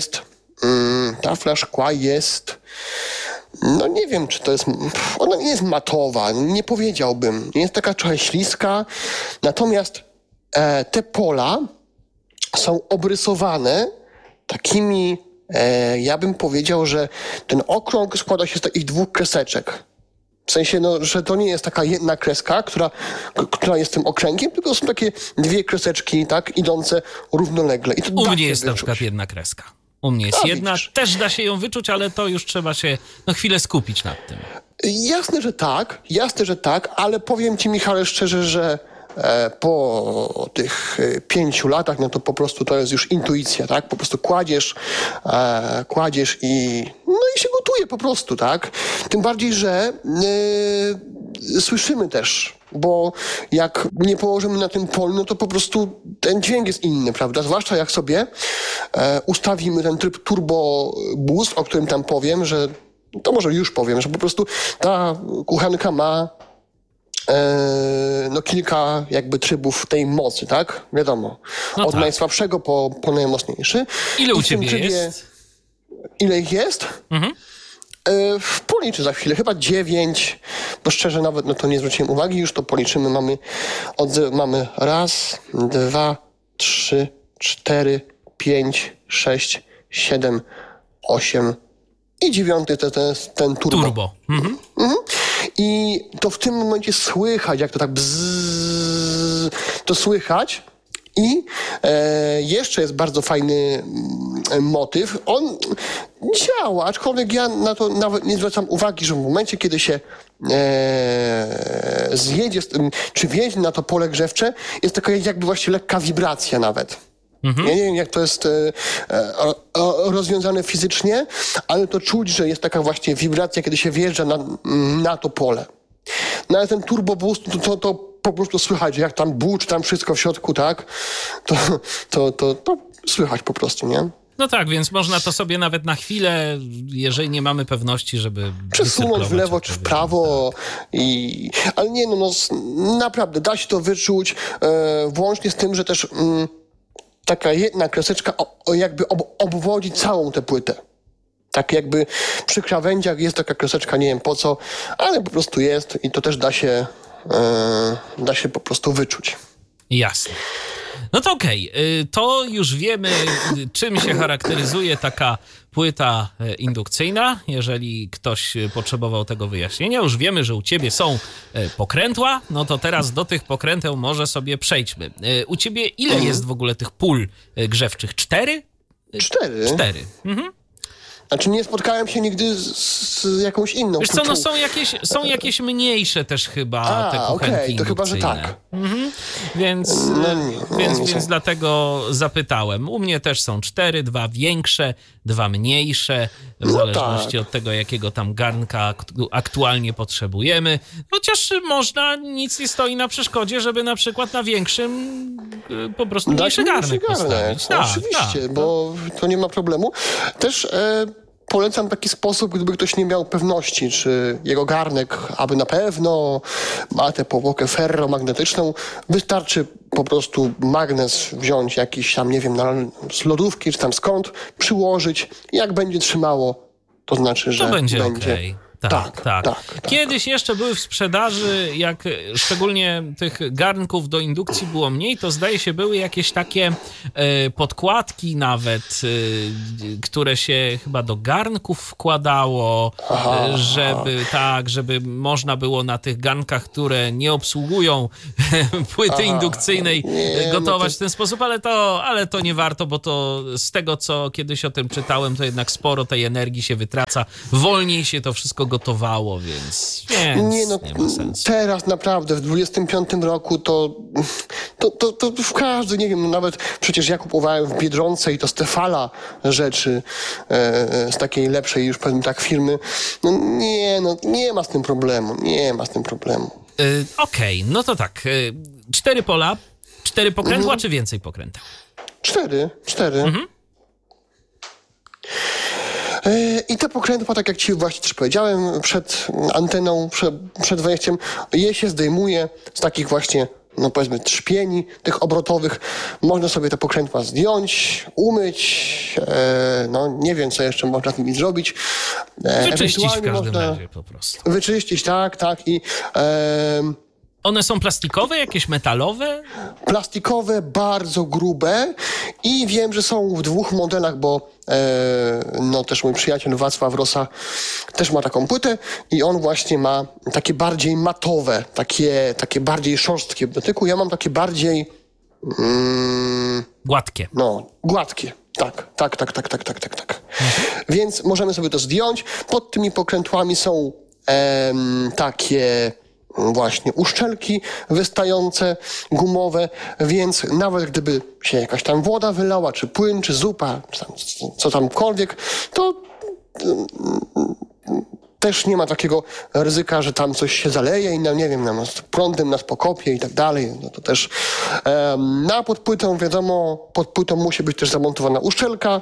Speaker 8: szkła jest nie wiem, czy to jest... Ona nie jest matowa, nie powiedziałbym. Jest taka trochę śliska, natomiast te pola są obrysowane takimi, ja bym powiedział, że ten okrąg składa się z takich 2 kreseczek. W sensie, że to nie jest taka jedna kreska, która jest tym okręgiem, tylko są takie 2 kreseczki, tak, idące równolegle. I to
Speaker 4: u mnie jest na przykład jedna kreska. U mnie jest jedna, widzisz. Też da się ją wyczuć, ale to już trzeba się chwilę skupić nad tym.
Speaker 8: Jasne, że tak, ale powiem ci, Michale, szczerze, że po tych 5 latach, to po prostu to jest już intuicja, tak? Po prostu kładziesz i się gotuje po prostu, tak? Tym bardziej, że słyszymy też, bo jak nie położymy na tym polu, to po prostu ten dźwięk jest inny, prawda? Zwłaszcza jak sobie ustawimy ten tryb turbo boost, o którym tam powiem, że to może już powiem, że po prostu ta kuchenka ma kilka jakby trybów tej mocy, tak? Wiadomo. Od najsłabszego po najmocniejszy.
Speaker 4: Ile u ciebie jest?
Speaker 8: Ile ich jest?
Speaker 4: Mhm.
Speaker 8: Policzę za chwilę. Chyba 9, bo szczerze nawet to nie zwróciłem uwagi. Już to policzymy. Mamy 1, 2, 3, 4, 5, 6, 7, 8 i 9 to jest ten turbo.
Speaker 4: Mhm.
Speaker 8: I to w tym momencie słychać, jak to tak bzzz, to słychać. I jeszcze jest bardzo fajny motyw. On działa, aczkolwiek ja na to nawet nie zwracam uwagi, że w momencie, kiedy się zjedzie, czy wjedzie na to pole grzewcze, jest taka jakby właśnie lekka wibracja nawet. Ja nie wiem, jak to jest rozwiązane fizycznie, ale to czuć, że jest taka właśnie wibracja, kiedy się wjeżdża na to pole. No ale ten turbo boost, to po prostu słychać, jak tam buczy, tam wszystko w środku, tak? To słychać po prostu, nie?
Speaker 4: No tak, więc można to sobie nawet na chwilę, jeżeli nie mamy pewności, żeby
Speaker 8: przesunąć w lewo czy w prawo.
Speaker 4: Tak.
Speaker 8: Ale nie, naprawdę da się to wyczuć, włącznie z tym, że też taka jedna kreseczka jakby obwodzi całą tę płytę. Tak jakby przy krawędziach jest taka kreseczka, nie wiem po co, ale po prostu jest i to też da się po prostu wyczuć.
Speaker 4: Jasne. No to okej, to już wiemy, czym się charakteryzuje taka płyta indukcyjna. Jeżeli ktoś potrzebował tego wyjaśnienia, już wiemy, że u ciebie są pokrętła, no to teraz do tych pokręteł może sobie przejdźmy. U ciebie ile jest w ogóle tych pól grzewczych? 4?
Speaker 8: 4.
Speaker 4: 4. Mhm.
Speaker 8: Znaczy nie spotkałem się nigdy z jakąś inną.
Speaker 4: Wiesz co, no są jakieś mniejsze też chyba te kuchenki
Speaker 8: okej, to chyba, że tak.
Speaker 4: Mhm. Więc dlatego zapytałem. U mnie też są 4, 2 większe, 2 mniejsze, w zależności od tego, jakiego tam garnka aktualnie potrzebujemy. Chociaż nic nie stoi na przeszkodzie, żeby na przykład na większym po prostu mniejszy garnek postawić.
Speaker 8: Tak, oczywiście, bo to nie ma problemu. Też polecam taki sposób, gdyby ktoś nie miał pewności, czy jego garnek, aby na pewno ma tę powłokę ferromagnetyczną, wystarczy po prostu magnes wziąć jakiś tam, nie wiem, z lodówki, czy tam skąd, przyłożyć i jak będzie trzymało, to znaczy, że
Speaker 4: to będzie okej. Tak. Kiedyś jeszcze były w sprzedaży, jak szczególnie tych garnków do indukcji było mniej, to zdaje się były jakieś takie podkładki nawet, które się chyba do garnków wkładało, żeby można było na tych garnkach, które nie obsługują płyty indukcyjnej gotować w ten sposób, ale to nie warto, bo to z tego, co kiedyś o tym czytałem, to jednak sporo tej energii się wytraca. Wolniej się to wszystko gotowało, więc nie ma sensu.
Speaker 8: Teraz naprawdę w 25 roku to w każdym, nie wiem, nawet przecież ja kupowałem w Biedronce i to z Tefala rzeczy z takiej lepszej już powiem tak firmy. Nie ma z tym problemu.
Speaker 4: Okej, no to tak. 4 pola, 4 pokrętła, czy więcej pokręteł?
Speaker 8: 4. Mhm. I te pokrętła, tak jak ci właśnie też powiedziałem, przed anteną, przed wejściem, je się zdejmuje z takich właśnie, powiedzmy, trzpieni tych obrotowych. Można sobie te pokrętła zdjąć, umyć, nie wiem, co jeszcze można z nimi zrobić.
Speaker 4: Wyczyścić w każdym razie po prostu.
Speaker 8: Wyczyścić, tak. I
Speaker 4: one są plastikowe, jakieś metalowe?
Speaker 8: Plastikowe, bardzo grube i wiem, że są w 2 modelach, bo też mój przyjaciel Wacław Rosa też ma taką płytę i on właśnie ma takie bardziej matowe, takie bardziej szorstkie w dotyku. Ja mam takie bardziej
Speaker 4: gładkie.
Speaker 8: Gładkie. Tak. Więc możemy sobie to zdjąć. Pod tymi pokrętłami są takie właśnie uszczelki wystające, gumowe, więc nawet gdyby się jakaś tam woda wylała, czy płyn, czy zupa, czy tam, co tamkolwiek, to też nie ma takiego ryzyka, że tam coś się zaleje i prądem nas pokopie i tak dalej. No to też pod płytą, wiadomo, pod płytą musi być też zamontowana uszczelka.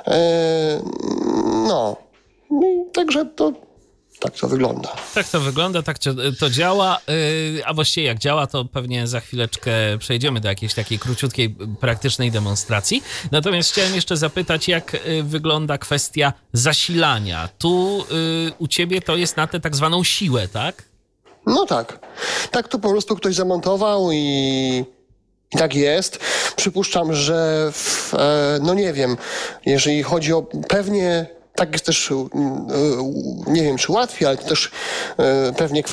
Speaker 8: Także to tak to wygląda.
Speaker 4: Tak to wygląda, tak to działa, a właściwie jak działa, to pewnie za chwileczkę przejdziemy do jakiejś takiej króciutkiej, praktycznej demonstracji. Natomiast chciałem jeszcze zapytać, jak wygląda kwestia zasilania. Tu u ciebie to jest na tę tak zwaną siłę, tak?
Speaker 8: No tak. Tak to po prostu ktoś zamontował i tak jest. Przypuszczam, że nie wiem, jeżeli chodzi o pewnie... Tak jest też, nie wiem czy łatwiej, ale to też pewnie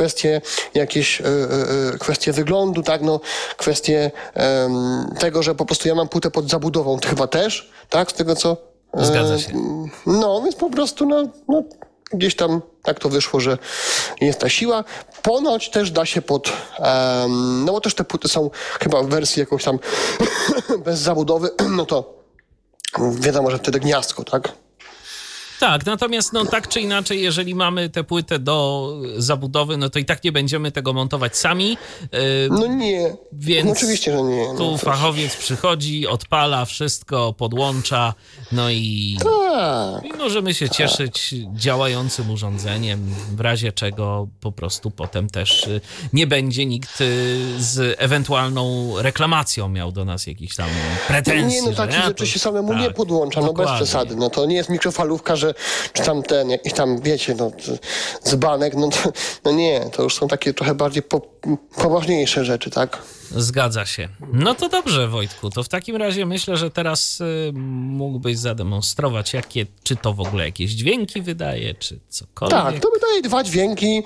Speaker 8: kwestie wyglądu, tak, kwestie tego, że po prostu ja mam płytę pod zabudową, ty chyba też, tak, z tego co...
Speaker 4: Zgadza się.
Speaker 8: Więc po prostu, gdzieś tam tak to wyszło, że jest ta siła. Ponoć też da się bo też te płyty są chyba w wersji jakąś tam bez zabudowy, to wiadomo, że wtedy gniazdko, tak?
Speaker 4: Tak, natomiast no tak czy inaczej, jeżeli mamy tę płytę do zabudowy, no to i tak nie będziemy tego montować sami.
Speaker 8: No nie,
Speaker 4: Więc
Speaker 8: no oczywiście, że nie. No,
Speaker 4: tu fachowiec przychodzi, odpala wszystko, podłącza, no i możemy się cieszyć działającym urządzeniem, w razie czego po prostu potem też nie będzie nikt z ewentualną reklamacją miał do nas jakichś tam pretensji.
Speaker 8: Nie, no takich rzeczy się samemu nie podłącza, no bez przesady. No to nie jest mikrofalówka, że czy tam ten, jakiś tam, wiecie, no dzbanek, no nie, to już są takie trochę bardziej poważniejsze rzeczy, tak?
Speaker 4: Zgadza się. No to dobrze, Wojtku, to w takim razie myślę, że teraz mógłbyś zademonstrować, czy to w ogóle jakieś dźwięki wydaje, czy cokolwiek.
Speaker 8: Tak, to wydaje 2 dźwięki,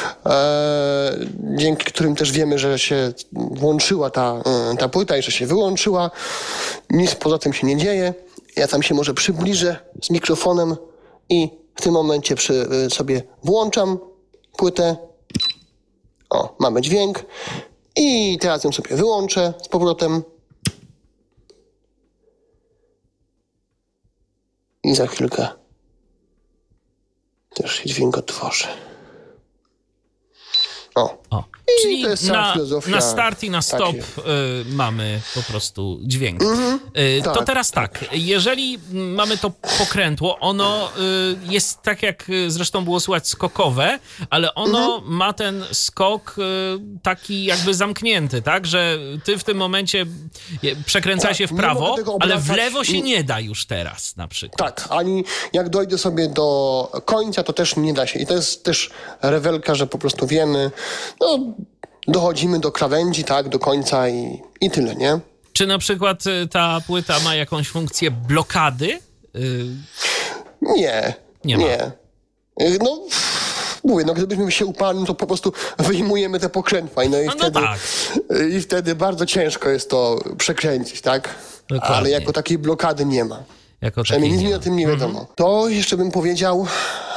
Speaker 8: dzięki którym też wiemy, że się włączyła ta płyta i że się wyłączyła. Nic poza tym się nie dzieje. Ja tam się może przybliżę z mikrofonem i w tym momencie sobie włączam płytę. O, mamy dźwięk. I teraz ją sobie wyłączę z powrotem. I za chwilkę też się dźwięk otworzy. O.
Speaker 4: Czyli
Speaker 8: to jest
Speaker 4: na start i na stop mamy po prostu dźwięk.
Speaker 8: Tak,
Speaker 4: to teraz tak, jeżeli mamy to pokrętło, ono jest tak jak zresztą było słychać skokowe, ale ono ma ten skok taki jakby zamknięty, tak? Że ty w tym momencie przekręca się w prawo, ale w lewo się nie da już teraz na przykład.
Speaker 8: Tak, ani jak dojdę sobie do końca, to też nie da się. I to jest też rewelka, że po prostu wiemy, no dochodzimy do krawędzi, tak, do końca i tyle, nie?
Speaker 4: Czy na przykład ta płyta ma jakąś funkcję blokady?
Speaker 8: Nie.
Speaker 4: Nie ma.
Speaker 8: No, mówię, no gdybyśmy się uparli, to po prostu wyjmujemy te pokrętła. I wtedy bardzo ciężko jest to przekręcić, tak?
Speaker 4: Dokładnie.
Speaker 8: Ale jako takiej blokady nie ma. Przynajmniej nic mi o tym nie wiadomo. To jeszcze bym powiedział,